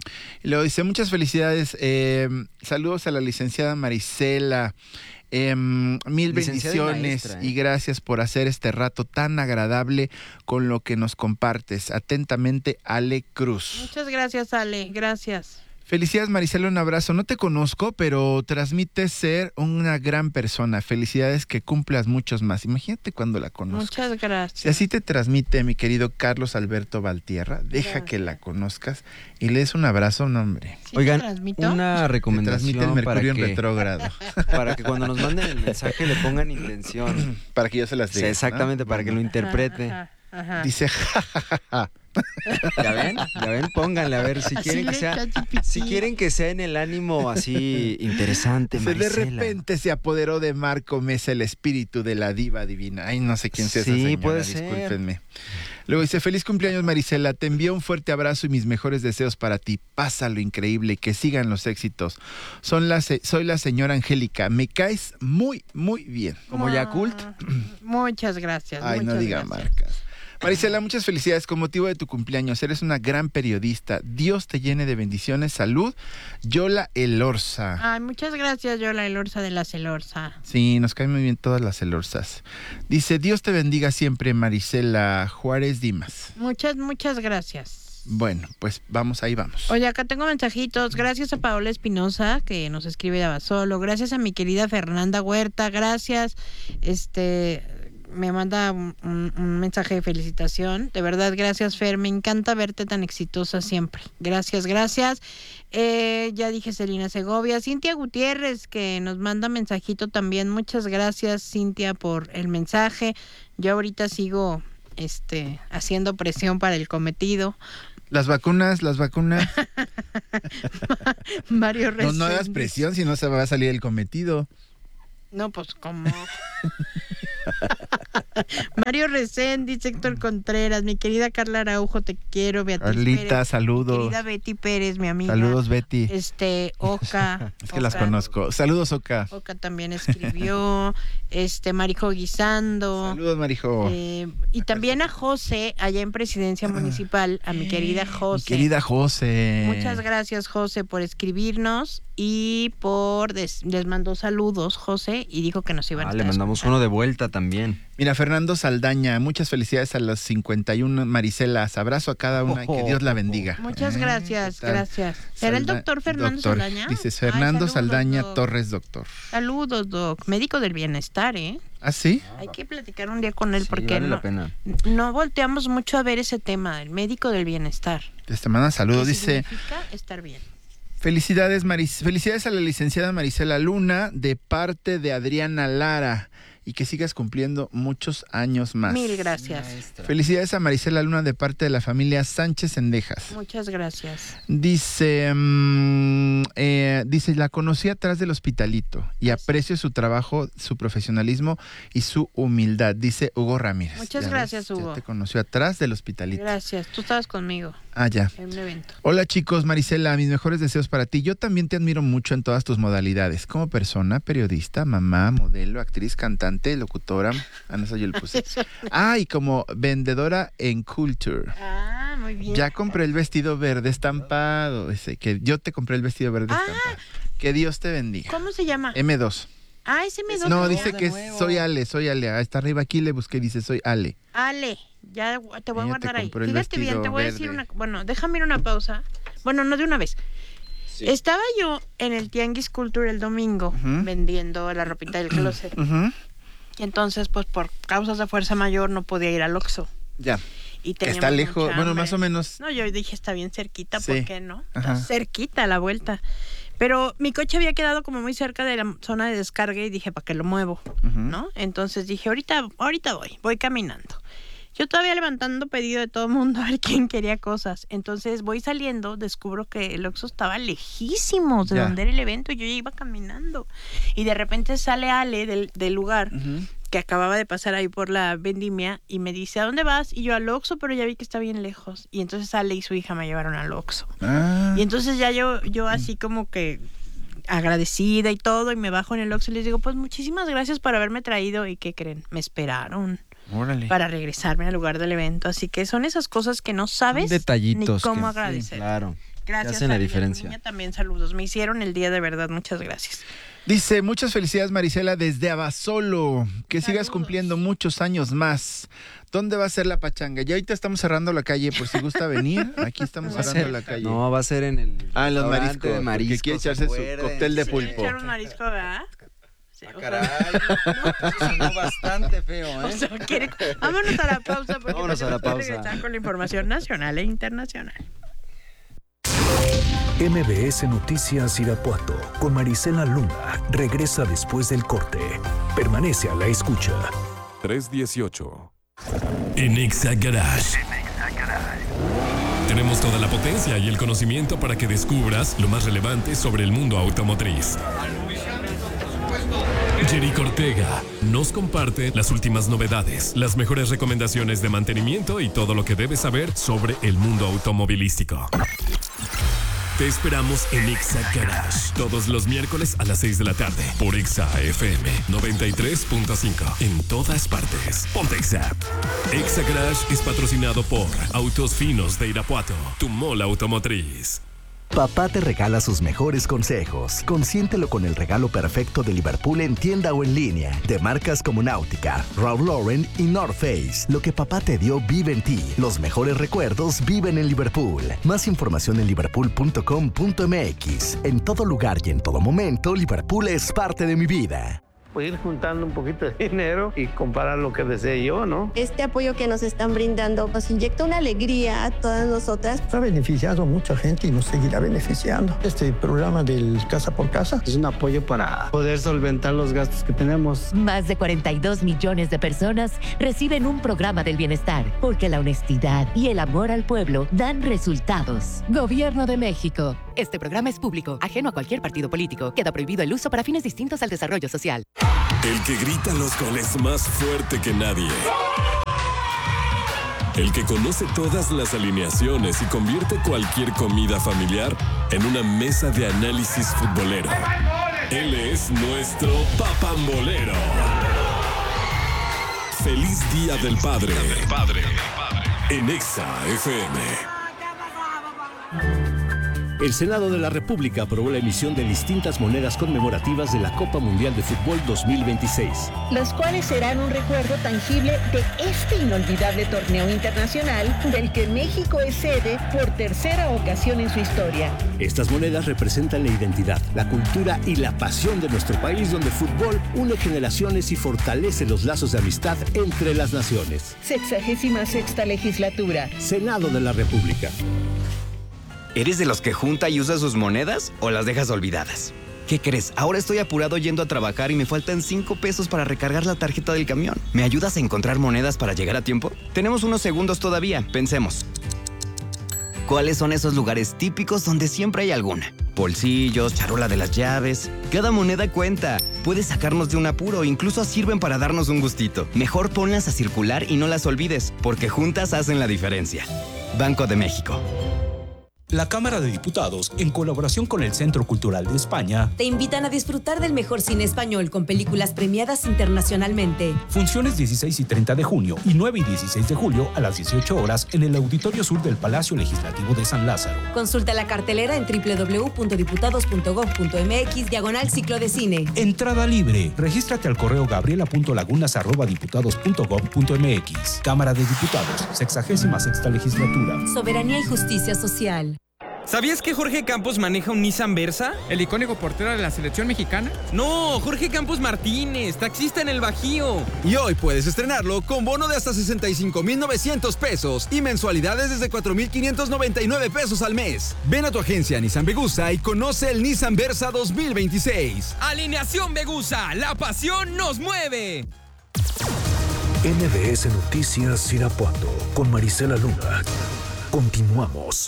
Y luego dice, muchas felicidades. Eh, saludos a la licenciada Marisela. Eh, mil Licenciada y bendiciones maestra, ¿eh? y gracias por hacer este rato tan agradable con lo que nos compartes. Atentamente, Ale Cruz. Muchas gracias, Ale. Gracias. Felicidades, Marisela, un abrazo. No te conozco, pero transmites ser una gran persona. Felicidades, que cumplas muchos más. Imagínate cuando la conozcas. Muchas gracias. Si así te transmite mi querido Carlos Alberto Valtierra, deja Gracias. que la conozcas y le des un abrazo, no, hombre. ¿Sí Oigan, te transmito? una recomendación Transmite el para mercurio que, en retrógrado. para que cuando nos manden el mensaje le pongan intención. Para que yo se las Sí, diga. exactamente, ¿no? para que lo interprete. Ajá, ajá. Dice, ja, ja, ja, ja. ¿Ya ven? ¿Ya ven? Pónganle, a ver, si Así quieren que le sea, ChatGPT. si quieren que sea en el ánimo así interesante, Dice, de Marisela. repente se apoderó de Marco Mesa el espíritu de la diva divina. Ay, no sé quién sea esa Sí, señora, puede ser. discúlpenme. Luego dice, feliz cumpleaños, Marisela. Te envío un fuerte abrazo y mis mejores deseos para ti. Pásalo increíble y que sigan los éxitos. Son la se- soy la señora Angélica. Me caes muy, muy bien. Como Yakult. Muchas gracias. Ay, no muchas diga gracias. marcas. Marisela, muchas felicidades con motivo de tu cumpleaños. Eres una gran periodista. Dios te llene de bendiciones. Salud. Yola Elorza. Ay, muchas gracias, Yola Elorza de la Celorza. Sí, nos caen muy bien todas las Elorzas. Dice, Dios te bendiga siempre, Marisela Juárez Dimas. Muchas, muchas gracias. Bueno, pues vamos, ahí vamos. Oye, acá tengo mensajitos. Gracias a Paola Espinosa, que nos escribe de Abasolo. Gracias a mi querida Fernanda Huerta. Gracias. Este, me manda un, un, un mensaje de felicitación. De verdad, gracias, Fer. Me encanta verte tan exitosa siempre. Gracias, gracias. Eh, ya dije Celina Segovia. Cintia Gutiérrez, que nos manda mensajito también. Muchas gracias, Cintia, por el mensaje. Yo ahorita sigo este, haciendo presión para el cometido. Las vacunas, las vacunas. Mario Reséndiz. No, no hagas presión, si no se va a salir el cometido. No, pues como... Mario Reséndiz, Héctor Contreras, mi querida Carla Araujo, te quiero, Beatriz Carlita, Pérez, saludos. mi querida Betty Pérez, mi amiga. Saludos, Betty. Este, Oca. Es que Oca, las conozco. Saludos, Oca. Oca también escribió. Este, Marijo Guisando. Saludos, Marijo. Eh, y también a José, allá en Presidencia Municipal, a mi querida José. Mi querida José. Muchas gracias, José, por escribirnos y por des- les mandó saludos, José, y dijo que nos iban Ah, a le estar mandamos escuchando. uno de vuelta también. Mira, Fernando Saldaña, muchas felicidades a los cincuenta y uno Maricelas. Abrazo a cada una, que Dios la bendiga. Muchas ¿Eh? gracias, ¿Qué tal? gracias. ¿Será el Salda- doctor Fernando doctor. Saldaña? Dices Ay, Fernando saludos, Saldaña doc. Torres, doctor. Saludos, doc. Médico del bienestar, ¿eh? ¿Ah, sí? Hay que platicar un día con él Sí, porque vale no, la pena. no volteamos mucho a ver ese tema, el médico del bienestar. Te manda saludos, ¿Qué dice... significa estar bien? Felicidades, Maris, felicidades a la licenciada Marisela Luna de parte de Adriana Lara y que sigas cumpliendo muchos años más. Mil gracias. Felicidades a Marisela Luna de parte de la familia Sánchez Endejas. Muchas gracias. Dice, mm, eh, dice, la conocí atrás del hospitalito y aprecio su trabajo, su profesionalismo y su humildad, dice Hugo Ramírez. Muchas Ya gracias, ves, Hugo. Ya te conoció atrás del hospitalito. Gracias. Tú estabas conmigo Ah, ya. en un evento. Hola chicos, Marisela, mis mejores deseos para ti. Yo también te admiro mucho en todas tus modalidades, como persona, periodista, mamá, modelo, actriz, cantante, locutora. Ah, no, eso yo le puse. Ah, y como vendedora en Culture. Ah, muy bien. Ya compré el vestido verde estampado. Ese, que yo te compré el vestido verde Ah. estampado. Que Dios te bendiga. ¿Cómo se llama? eme dos. Ah, ese me No, dice que es soy Ale, soy Ale. Ah, está arriba aquí, le busqué, dice soy Ale. Ale, ya te voy a Ella te guardar ahí. compró el Fíjate bien, vestido te voy a decir verde. una... Bueno, déjame ir una pausa. Bueno, no de una vez. Estaba yo en el Tianguis Culture el domingo Ujú. vendiendo la ropita del closet. Ujú. Y entonces, pues por causas de fuerza mayor no podía ir al Oxxo. Ya. Y teníamos Está lejos, mucha bueno, hambre. más o menos. No, yo dije, está bien cerquita, Sí. ¿por qué no? Está Ajá. cerquita a la vuelta. Pero mi coche había quedado como muy cerca de la zona de descarga y dije, ¿para qué lo muevo? Ujú. ¿No? Entonces dije, ahorita, ahorita voy, voy caminando. Yo todavía levantando pedido de todo el mundo a ver quién quería cosas. Entonces voy saliendo, descubro que el Oxxo estaba lejísimos de Ya. donde era el evento y yo ya iba caminando. Y de repente sale Ale del, del lugar Ujú. que acababa de pasar ahí por la vendimia y me dice, ¿a dónde vas? Y yo al Oxxo, pero ya vi que está bien lejos. Y entonces Ale y su hija me llevaron al Oxxo. Ah. Y entonces ya yo, yo así como que agradecida y todo, y me bajo en el Oxxo y les digo, pues muchísimas gracias por haberme traído. ¿Y qué creen? Me esperaron Órale. para regresarme al lugar del evento. Así que son esas cosas que no sabes Detallitos. ni cómo que- agradecer. Sí, claro. Gracias, Que hacen la Fabi, y a tu diferencia. niña también saludos. Me hicieron el día de verdad. Muchas gracias. Dice, muchas felicidades Marisela desde Abasolo. Que sigas cumpliendo muchos años más. ¿Dónde va a ser la pachanga? Ya ahorita estamos cerrando la calle por si gusta venir. Aquí estamos Va a cerrando ser- la calle. No, va a ser en el. Ah, en los restaurante mariscos. de porque mariscos, quiere echarse su acuérdense. cóctel de Sí, pulpo. echaron marisco, ¿verdad? Sí, o sea, Caray. Sonó bastante feo, o ¿eh? sea, quiere- Vámonos a la pausa porque Vámonos a la tenemos que pausa. regresar con la información nacional e internacional. M B S Noticias Irapuato con Marisela Luna regresa después del corte. Permanece a la escucha. tres dieciocho. En Exa Garage tenemos toda la potencia y el conocimiento para que descubras lo más relevante sobre el mundo automotriz. Jerico Ortega nos comparte las últimas novedades, las mejores recomendaciones de mantenimiento y todo lo que debes saber sobre el mundo automovilístico. Te esperamos en Exa Garage todos los miércoles a las seis de la tarde por Exa F M noventa y tres punto cinco en todas partes. Ponte Exa. Exa Garage es patrocinado por Autos Finos de Irapuato, tu mola automotriz. Papá te regala sus mejores consejos. Consiéntelo con el regalo perfecto de Liverpool en tienda o en línea. De marcas como Náutica, Ralph Lauren y North Face. Lo que papá te dio vive en ti. Los mejores recuerdos viven en Liverpool. Más información en liverpool punto com punto m x. En todo lugar y en todo momento, Liverpool es parte de mi vida. Pues ir juntando un poquito de dinero y comprar lo que desee yo, ¿no? Este apoyo que nos están brindando nos inyecta una alegría a todas nosotras. Ha beneficiado a mucha gente y nos seguirá beneficiando. Este programa del Casa por Casa es un apoyo para poder solventar los gastos que tenemos. Más de cuarenta y dos millones de personas reciben un programa del bienestar, porque la honestidad y el amor al pueblo dan resultados. Gobierno de México. Este programa es público, ajeno a cualquier partido político. Queda prohibido el uso para fines distintos al desarrollo social. El que grita los goles más fuerte que nadie. El que conoce todas las alineaciones y convierte cualquier comida familiar en una mesa de análisis futbolero. Él es nuestro papambolero. Feliz Día del Padre. En Exa F M. El Senado de la República aprobó la emisión de distintas monedas conmemorativas de la Copa Mundial de Fútbol dos mil veintiséis. Las cuales serán un recuerdo tangible de este inolvidable torneo internacional del que México es sede por tercera ocasión en su historia. Estas monedas representan la identidad, la cultura y la pasión de nuestro país, donde el fútbol une generaciones y fortalece los lazos de amistad entre las naciones. Sexagésima sexta legislatura. Senado de la República. ¿Eres de los que junta y usa sus monedas o las dejas olvidadas? ¿Qué crees? Ahora estoy apurado yendo a trabajar y me faltan cinco pesos para recargar la tarjeta del camión. ¿Me ayudas a encontrar monedas para llegar a tiempo? Tenemos unos segundos todavía, pensemos. ¿Cuáles son esos lugares típicos donde siempre hay alguna? Bolsillos, charola de las llaves. Cada moneda cuenta. Puedes sacarnos de un apuro, incluso sirven para darnos un gustito. Mejor ponlas a circular y no las olvides, porque juntas hacen la diferencia. Banco de México. La Cámara de Diputados, en colaboración con el Centro Cultural de España, te invitan a disfrutar del mejor cine español con películas premiadas internacionalmente. Funciones dieciséis y treinta de junio y nueve y dieciséis de julio a las dieciocho horas en el Auditorio Sur del Palacio Legislativo de San Lázaro. Consulta la cartelera en doble u doble u doble u punto diputados punto gob punto m x diagonal ciclo de cine. Entrada libre. Regístrate al correo gabriela punto lagunas arroba diputados punto gob punto m x. Cámara de Diputados, sexagésima sexta legislatura. Soberanía y justicia social. ¿Sabías que Jorge Campos maneja un Nissan Versa? ¿El icónico portero de la selección mexicana? No, Jorge Campos Martínez, taxista en el Bajío. Y hoy puedes estrenarlo con bono de hasta sesenta y cinco mil novecientos pesos y mensualidades desde cuatro mil quinientos noventa y nueve pesos al mes. Ven a tu agencia Nissan Vegusa y conoce el Nissan Versa dos mil veintiséis. Alineación Vegusa, la pasión nos mueve. N B S Noticias Irapuato con Marisela Luna. Continuamos.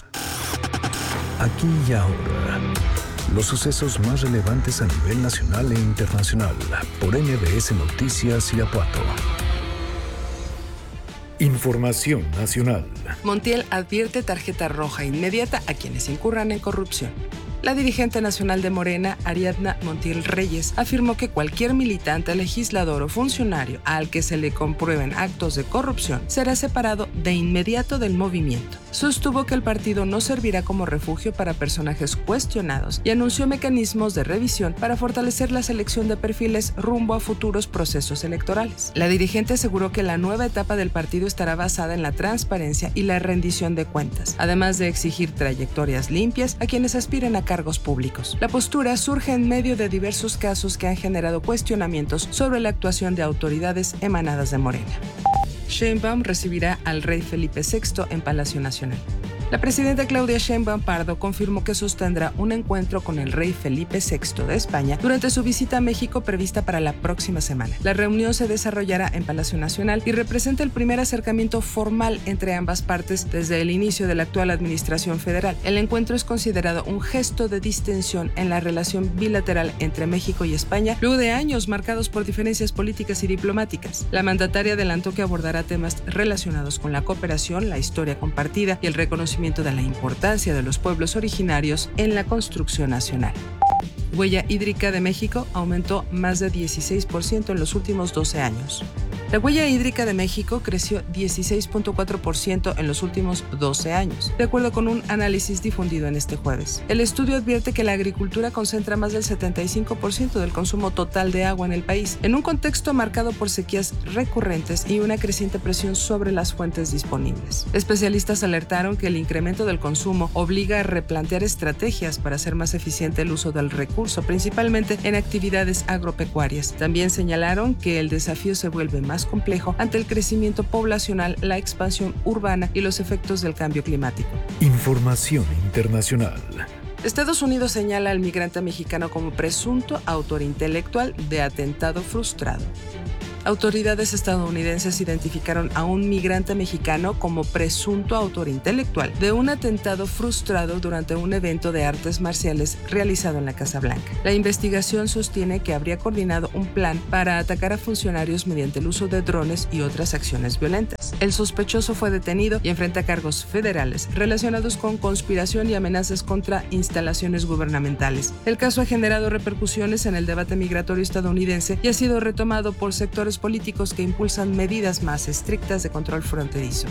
Aquí y ahora, los sucesos más relevantes a nivel nacional e internacional por N B S Noticias Irapuato. Información nacional. Montiel advierte tarjeta roja inmediata a quienes incurran en corrupción. La dirigente nacional de Morena, Ariadna Montiel Reyes, afirmó que cualquier militante, legislador o funcionario al que se le comprueben actos de corrupción será separado de inmediato del movimiento. Sostuvo que el partido no servirá como refugio para personajes cuestionados y anunció mecanismos de revisión para fortalecer la selección de perfiles rumbo a futuros procesos electorales. La dirigente aseguró que la nueva etapa del partido estará basada en la transparencia y la rendición de cuentas, además de exigir trayectorias limpias a quienes aspiren a cargos públicos. La postura surge en medio de diversos casos que han generado cuestionamientos sobre la actuación de autoridades emanadas de Morena. Sheinbaum recibirá al rey Felipe sexto en Palacio Nacional. La presidenta Claudia Sheinbaum Pardo confirmó que sostendrá un encuentro con el rey Felipe sexto de España durante su visita a México prevista para la próxima semana. La reunión se desarrollará en Palacio Nacional y representa el primer acercamiento formal entre ambas partes desde el inicio de la actual administración federal. El encuentro es considerado un gesto de distensión en la relación bilateral entre México y España, luego de años marcados por diferencias políticas y diplomáticas. La mandataria adelantó que abordará temas relacionados con la cooperación, la historia compartida y el reconocimiento de la importancia de los pueblos originarios en la construcción nacional. Huella hídrica de México aumentó más de dieciséis por ciento en los últimos doce años. La huella hídrica de México creció dieciséis punto cuatro por ciento en los últimos doce años, de acuerdo con un análisis difundido en este jueves. El estudio advierte que la agricultura concentra más del setenta y cinco por ciento del consumo total de agua en el país, en un contexto marcado por sequías recurrentes y una creciente presión sobre las fuentes disponibles. Especialistas alertaron que el incremento del consumo obliga a replantear estrategias para hacer más eficiente el uso del recurso, principalmente en actividades agropecuarias. También señalaron que el desafío se vuelve más complejo ante el crecimiento poblacional, la expansión urbana y los efectos del cambio climático. Información internacional. Estados Unidos señala al migrante mexicano como presunto autor intelectual de atentado frustrado. Autoridades estadounidenses identificaron a un migrante mexicano como presunto autor intelectual de un atentado frustrado durante un evento de artes marciales realizado en la Casa Blanca. La investigación sostiene que habría coordinado un plan para atacar a funcionarios mediante el uso de drones y otras acciones violentas. El sospechoso fue detenido y enfrenta cargos federales relacionados con conspiración y amenazas contra instalaciones gubernamentales. El caso ha generado repercusiones en el debate migratorio estadounidense y ha sido retomado por sectores políticos que impulsan medidas más estrictas de control fronterizo.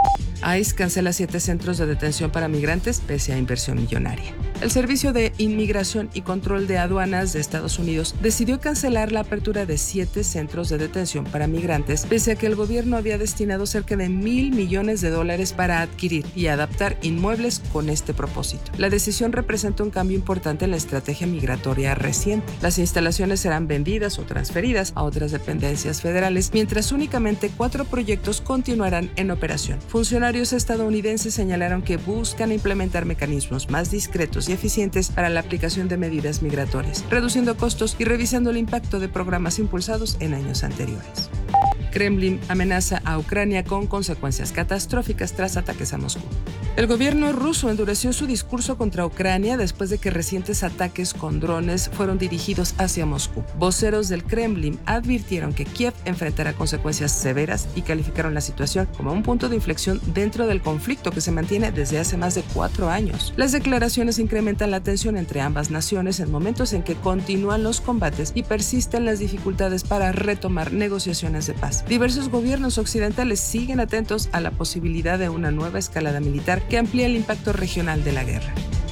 ICE cancela siete centros de detención para migrantes pese a inversión millonaria. El Servicio de Inmigración y Control de Aduanas de Estados Unidos decidió cancelar la apertura de siete centros de detención para migrantes pese a que el gobierno había destinado cerca de mil millones de dólares para adquirir y adaptar inmuebles con este propósito. La decisión representa un cambio importante en la estrategia migratoria reciente. Las instalaciones serán vendidas o transferidas a otras dependencias federales, mientras únicamente cuatro proyectos continuarán en operación. Funcionarios estadounidenses señalaron que buscan implementar mecanismos más discretos y eficientes para la aplicación de medidas migratorias, reduciendo costos y revisando el impacto de programas impulsados en años anteriores. Kremlin amenaza a Ucrania con consecuencias catastróficas tras ataques a Moscú. El gobierno ruso endureció su discurso contra Ucrania después de que recientes ataques con drones fueron dirigidos hacia Moscú. Voceros del Kremlin advirtieron que Kiev enfrentará consecuencias severas y calificaron la situación como un punto de inflexión dentro del conflicto que se mantiene desde hace más de cuatro años. Las declaraciones incrementan la tensión entre ambas naciones en momentos en que continúan los combates y persisten las dificultades para retomar negociaciones de paz. Diversos gobiernos occidentales siguen atentos a la posibilidad de una nueva escalada militar que amplía el impacto regional de la guerra.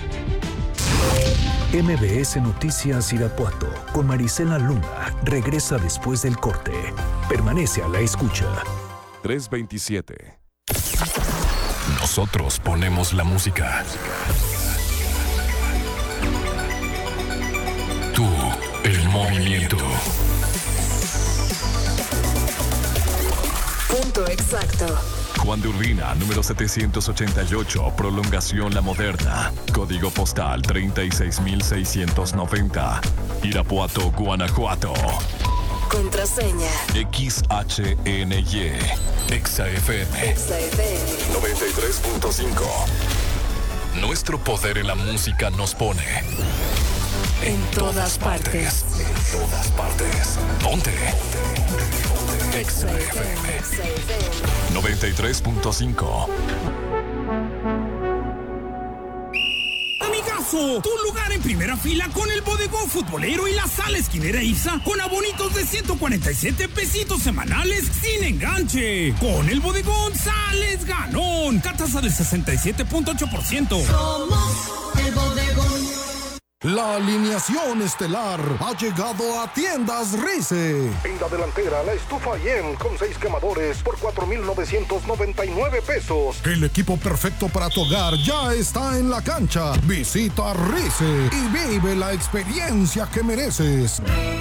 M B S Noticias Irapuato con Marisela Luna regresa después del corte. Permanece a la escucha. tres veintisiete. Nosotros ponemos la música. Tú, el movimiento. Punto exacto. Juan de Urbina, número setecientos ochenta y ocho, Prolongación La Moderna. Código postal treinta y seis mil seiscientos noventa. Irapuato, Guanajuato. Contraseña. X H N Y. Exa F M. Exa F M. noventa y tres punto cinco. Nuestro poder en la música nos pone en todas partes. En todas partes. Ponte. Exa F M. noventa y tres punto cinco. Amigazo, tu lugar en primera fila con el bodegón futbolero y la sala esquinera Ixa con abonitos de ciento cuarenta y siete pesitos semanales sin enganche. Con el bodegón sales ganón. Catasa del sesenta y siete punto ocho por ciento. Somos el bodegón. La alineación estelar ha llegado a Tiendas Rice. En la delantera, la estufa Yen con seis quemadores por cuatro mil novecientos noventa y nueve pesos. El equipo perfecto para tu hogar ya está en la cancha. Visita Rice y vive la experiencia que mereces.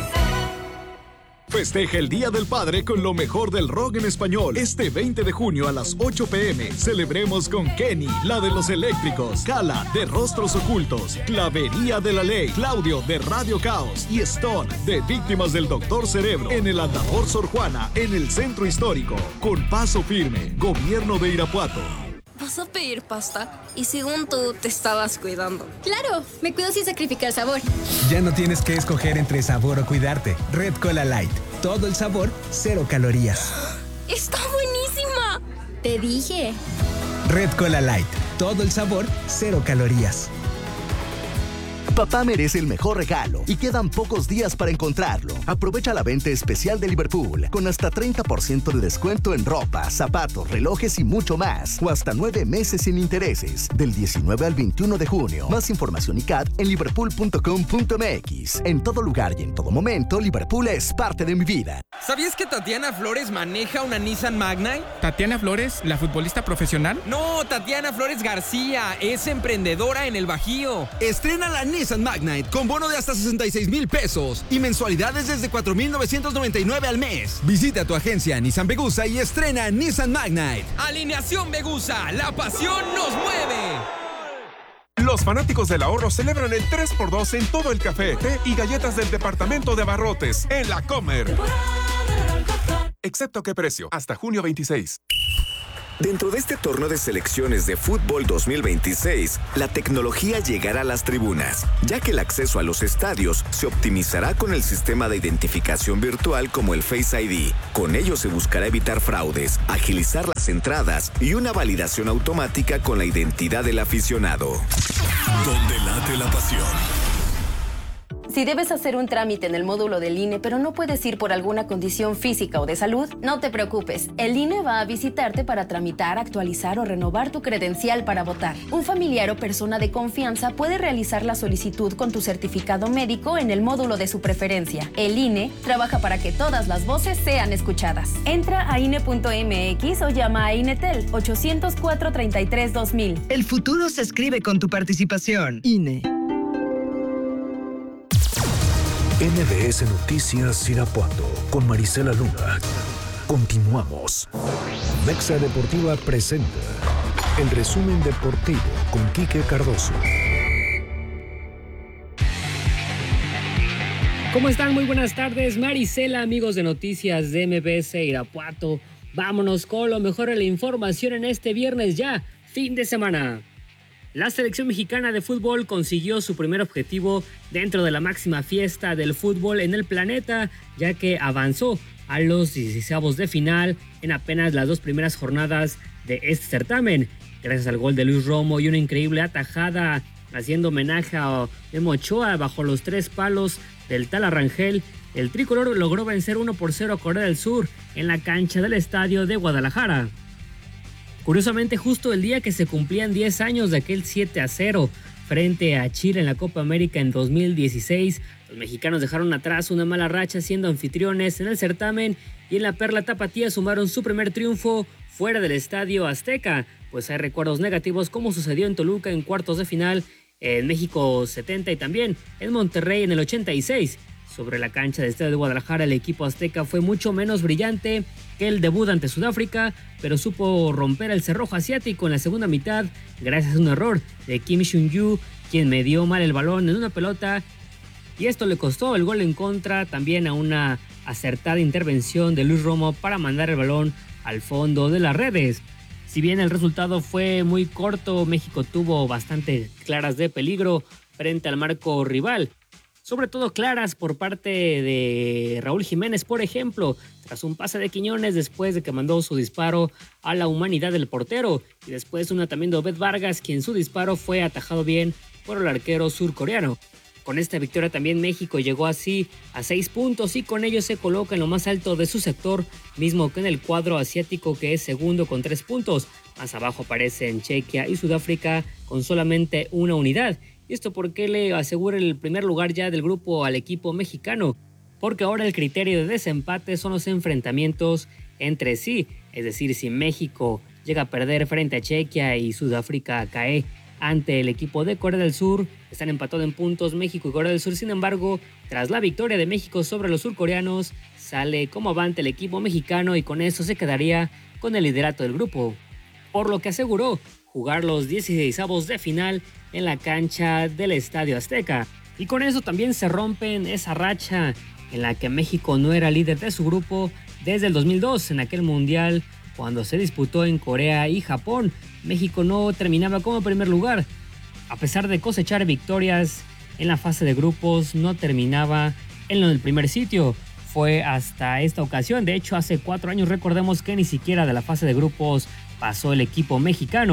Festeja el Día del Padre con lo mejor del rock en español. Este veinte de junio a las ocho pm celebremos con Kenny, la de los eléctricos, Cala, de Rostros Ocultos, Clavería de la Ley, Claudio, de Radio Caos y Stone, de Víctimas del Doctor Cerebro, en el Andador Sor Juana, en el Centro Histórico. Con paso firme, Gobierno de Irapuato. ¿Vas a pedir pasta? Y según tú, te estabas cuidando. ¡Claro! Me cuido sin sacrificar sabor. Ya no tienes que escoger entre sabor o cuidarte. Red Cola Light. Todo el sabor, cero calorías. ¡Está buenísima! Te dije. Red Cola Light. Todo el sabor, cero calorías. Papá merece el mejor regalo y quedan pocos días para encontrarlo. Aprovecha la venta especial de Liverpool con hasta treinta por ciento de descuento en ropa, zapatos, relojes y mucho más. O hasta nueve meses sin intereses. Del diecinueve al veintiuno de junio. Más información y C A D en liverpool punto com punto m x. En todo lugar y en todo momento, Liverpool es parte de mi vida. ¿Sabías que Tatiana Flores maneja una Nissan Magnite? ¿Tatiana Flores, la futbolista profesional? No, Tatiana Flores García, es emprendedora en el Bajío. Estrena la Nissan Magnite con bono de hasta sesenta y seis mil pesos y mensualidades desde cuatro mil novecientos noventa y nueve al mes. Visita tu agencia Nissan Vegusa y estrena Nissan Magnite. Alineación Vegusa, la pasión nos mueve. Los fanáticos del ahorro celebran el tres por dos en todo el café, té y galletas del departamento de abarrotes en La Comer. Excepto qué precio, hasta junio veintiséis. Dentro de este torneo de selecciones de fútbol dos mil veintiséis, la tecnología llegará a las tribunas, ya que el acceso a los estadios se optimizará con el sistema de identificación virtual como el Face I D. Con ello se buscará evitar fraudes, agilizar las entradas y una validación automática con la identidad del aficionado. Donde late la pasión. Si debes hacer un trámite en el módulo del I N E, pero no puedes ir por alguna condición física o de salud, no te preocupes. El I N E va a visitarte para tramitar, actualizar o renovar tu credencial para votar. Un familiar o persona de confianza puede realizar la solicitud con tu certificado médico en el módulo de su preferencia. El I N E trabaja para que todas las voces sean escuchadas. Entra a I N E punto m x o llama a INETEL ochocientos cuatro, treinta y tres, dos mil. El futuro se escribe con tu participación. I N E. N B S Noticias Irapuato con Marisela Luna. Continuamos. Mexa Deportiva presenta el resumen deportivo con Quique Cardoso. ¿Cómo están? Muy buenas tardes, Marisela, amigos de Noticias de M B S Irapuato. Vámonos con lo mejor de la información en este viernes ya, fin de semana. La selección mexicana de fútbol consiguió su primer objetivo dentro de la máxima fiesta del fútbol en el planeta, ya que avanzó a los dieciseisavos de final en apenas las dos primeras jornadas de este certamen. Gracias al gol de Luis Romo y una increíble atajada haciendo homenaje a Memo Ochoa bajo los tres palos del Tala Rangel, el tricolor logró vencer uno por cero a Corea del Sur en la cancha del estadio de Guadalajara. Curiosamente, justo el día que se cumplían diez años de aquel siete a cero frente a Chile en la Copa América en dos mil dieciséis, los mexicanos dejaron atrás una mala racha siendo anfitriones en el certamen y en la Perla Tapatía sumaron su primer triunfo fuera del Estadio Azteca, pues hay recuerdos negativos como sucedió en Toluca en cuartos de final, en México setenta y también en Monterrey en el ochenta y seis. Sobre la cancha del Estadio de Guadalajara, el equipo azteca fue mucho menos brillante que el debut ante Sudáfrica, pero supo romper el cerrojo asiático en la segunda mitad gracias a un error de Kim Seung-yu, quien medió mal el balón en una pelota, y esto le costó el gol en contra, también a una acertada intervención de Luis Romo para mandar el balón al fondo de las redes. Si bien el resultado fue muy corto, México tuvo bastante claras de peligro frente al marco rival. Sobre todo claras por parte de Raúl Jiménez, por ejemplo, tras un pase de Quiñones después de que mandó su disparo a la humanidad del portero, y después una también de Obed Vargas, quien su disparo fue atajado bien por el arquero surcoreano. Con esta victoria también México llegó así a seis puntos y con ello se coloca en lo más alto de su sector, mismo que en el cuadro asiático, que es segundo con tres puntos. Más abajo aparecen Chequia y Sudáfrica con solamente una unidad. Y esto porque le asegura el primer lugar ya del grupo al equipo mexicano, porque ahora el criterio de desempate son los enfrentamientos entre sí, es decir, si México llega a perder frente a Chequia y Sudáfrica cae ante el equipo de Corea del Sur, están empatados en puntos México y Corea del Sur. Sin embargo, tras la victoria de México sobre los surcoreanos, sale como avante el equipo mexicano y con eso se quedaría con el liderato del grupo, por lo que aseguró jugar los dieciseisavos de final en la cancha del Estadio Azteca. Y con eso también se rompen esa racha en la que México no era líder de su grupo desde el dos mil dos, en aquel mundial cuando se disputó en Corea y Japón. México no terminaba como primer lugar. A pesar de cosechar victorias en la fase de grupos, no terminaba en el primer sitio. Fue hasta esta ocasión, de hecho hace cuatro años recordemos que ni siquiera de la fase de grupos pasó el equipo mexicano.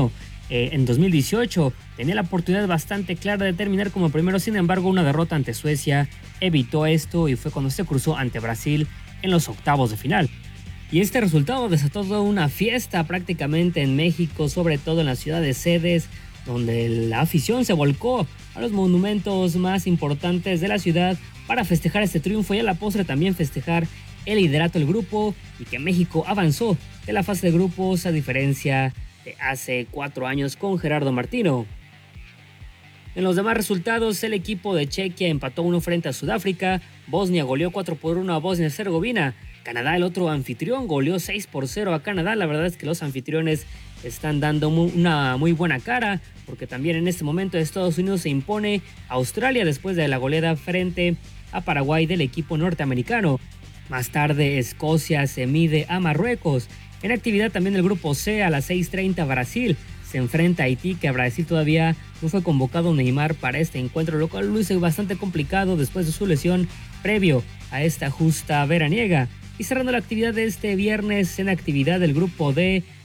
eh, en dos mil dieciocho. Tenía la oportunidad bastante clara de terminar como primero, sin embargo una derrota ante Suecia evitó esto y fue cuando se cruzó ante Brasil en los octavos de final. Y este resultado desató toda una fiesta prácticamente en México, sobre todo en la ciudad de sedes, donde la afición se volcó a los monumentos más importantes de la ciudad para festejar este triunfo y a la postre también festejar el liderato del grupo y que México avanzó de la fase de grupos a diferencia de hace cuatro años con Gerardo Martino. En los demás resultados, el equipo de Chequia empató uno frente a Sudáfrica, Bosnia goleó cuatro por uno a Bosnia-Herzegovina, Canadá, el otro anfitrión, goleó seis por cero a Canadá. La verdad es que los anfitriones están dando una muy buena cara, porque también en este momento Estados Unidos se impone a Australia después de la goleada frente a Paraguay del equipo norteamericano. Más tarde, Escocia se mide a Marruecos. En actividad también el grupo C, a las seis treinta Brasil se enfrenta a Haití, que a Brasil todavía no fue convocado Neymar para este encuentro, lo cual lo hizo bastante complicado después de su lesión previo a esta justa veraniega. Y cerrando la actividad de este viernes, en actividad del grupo D,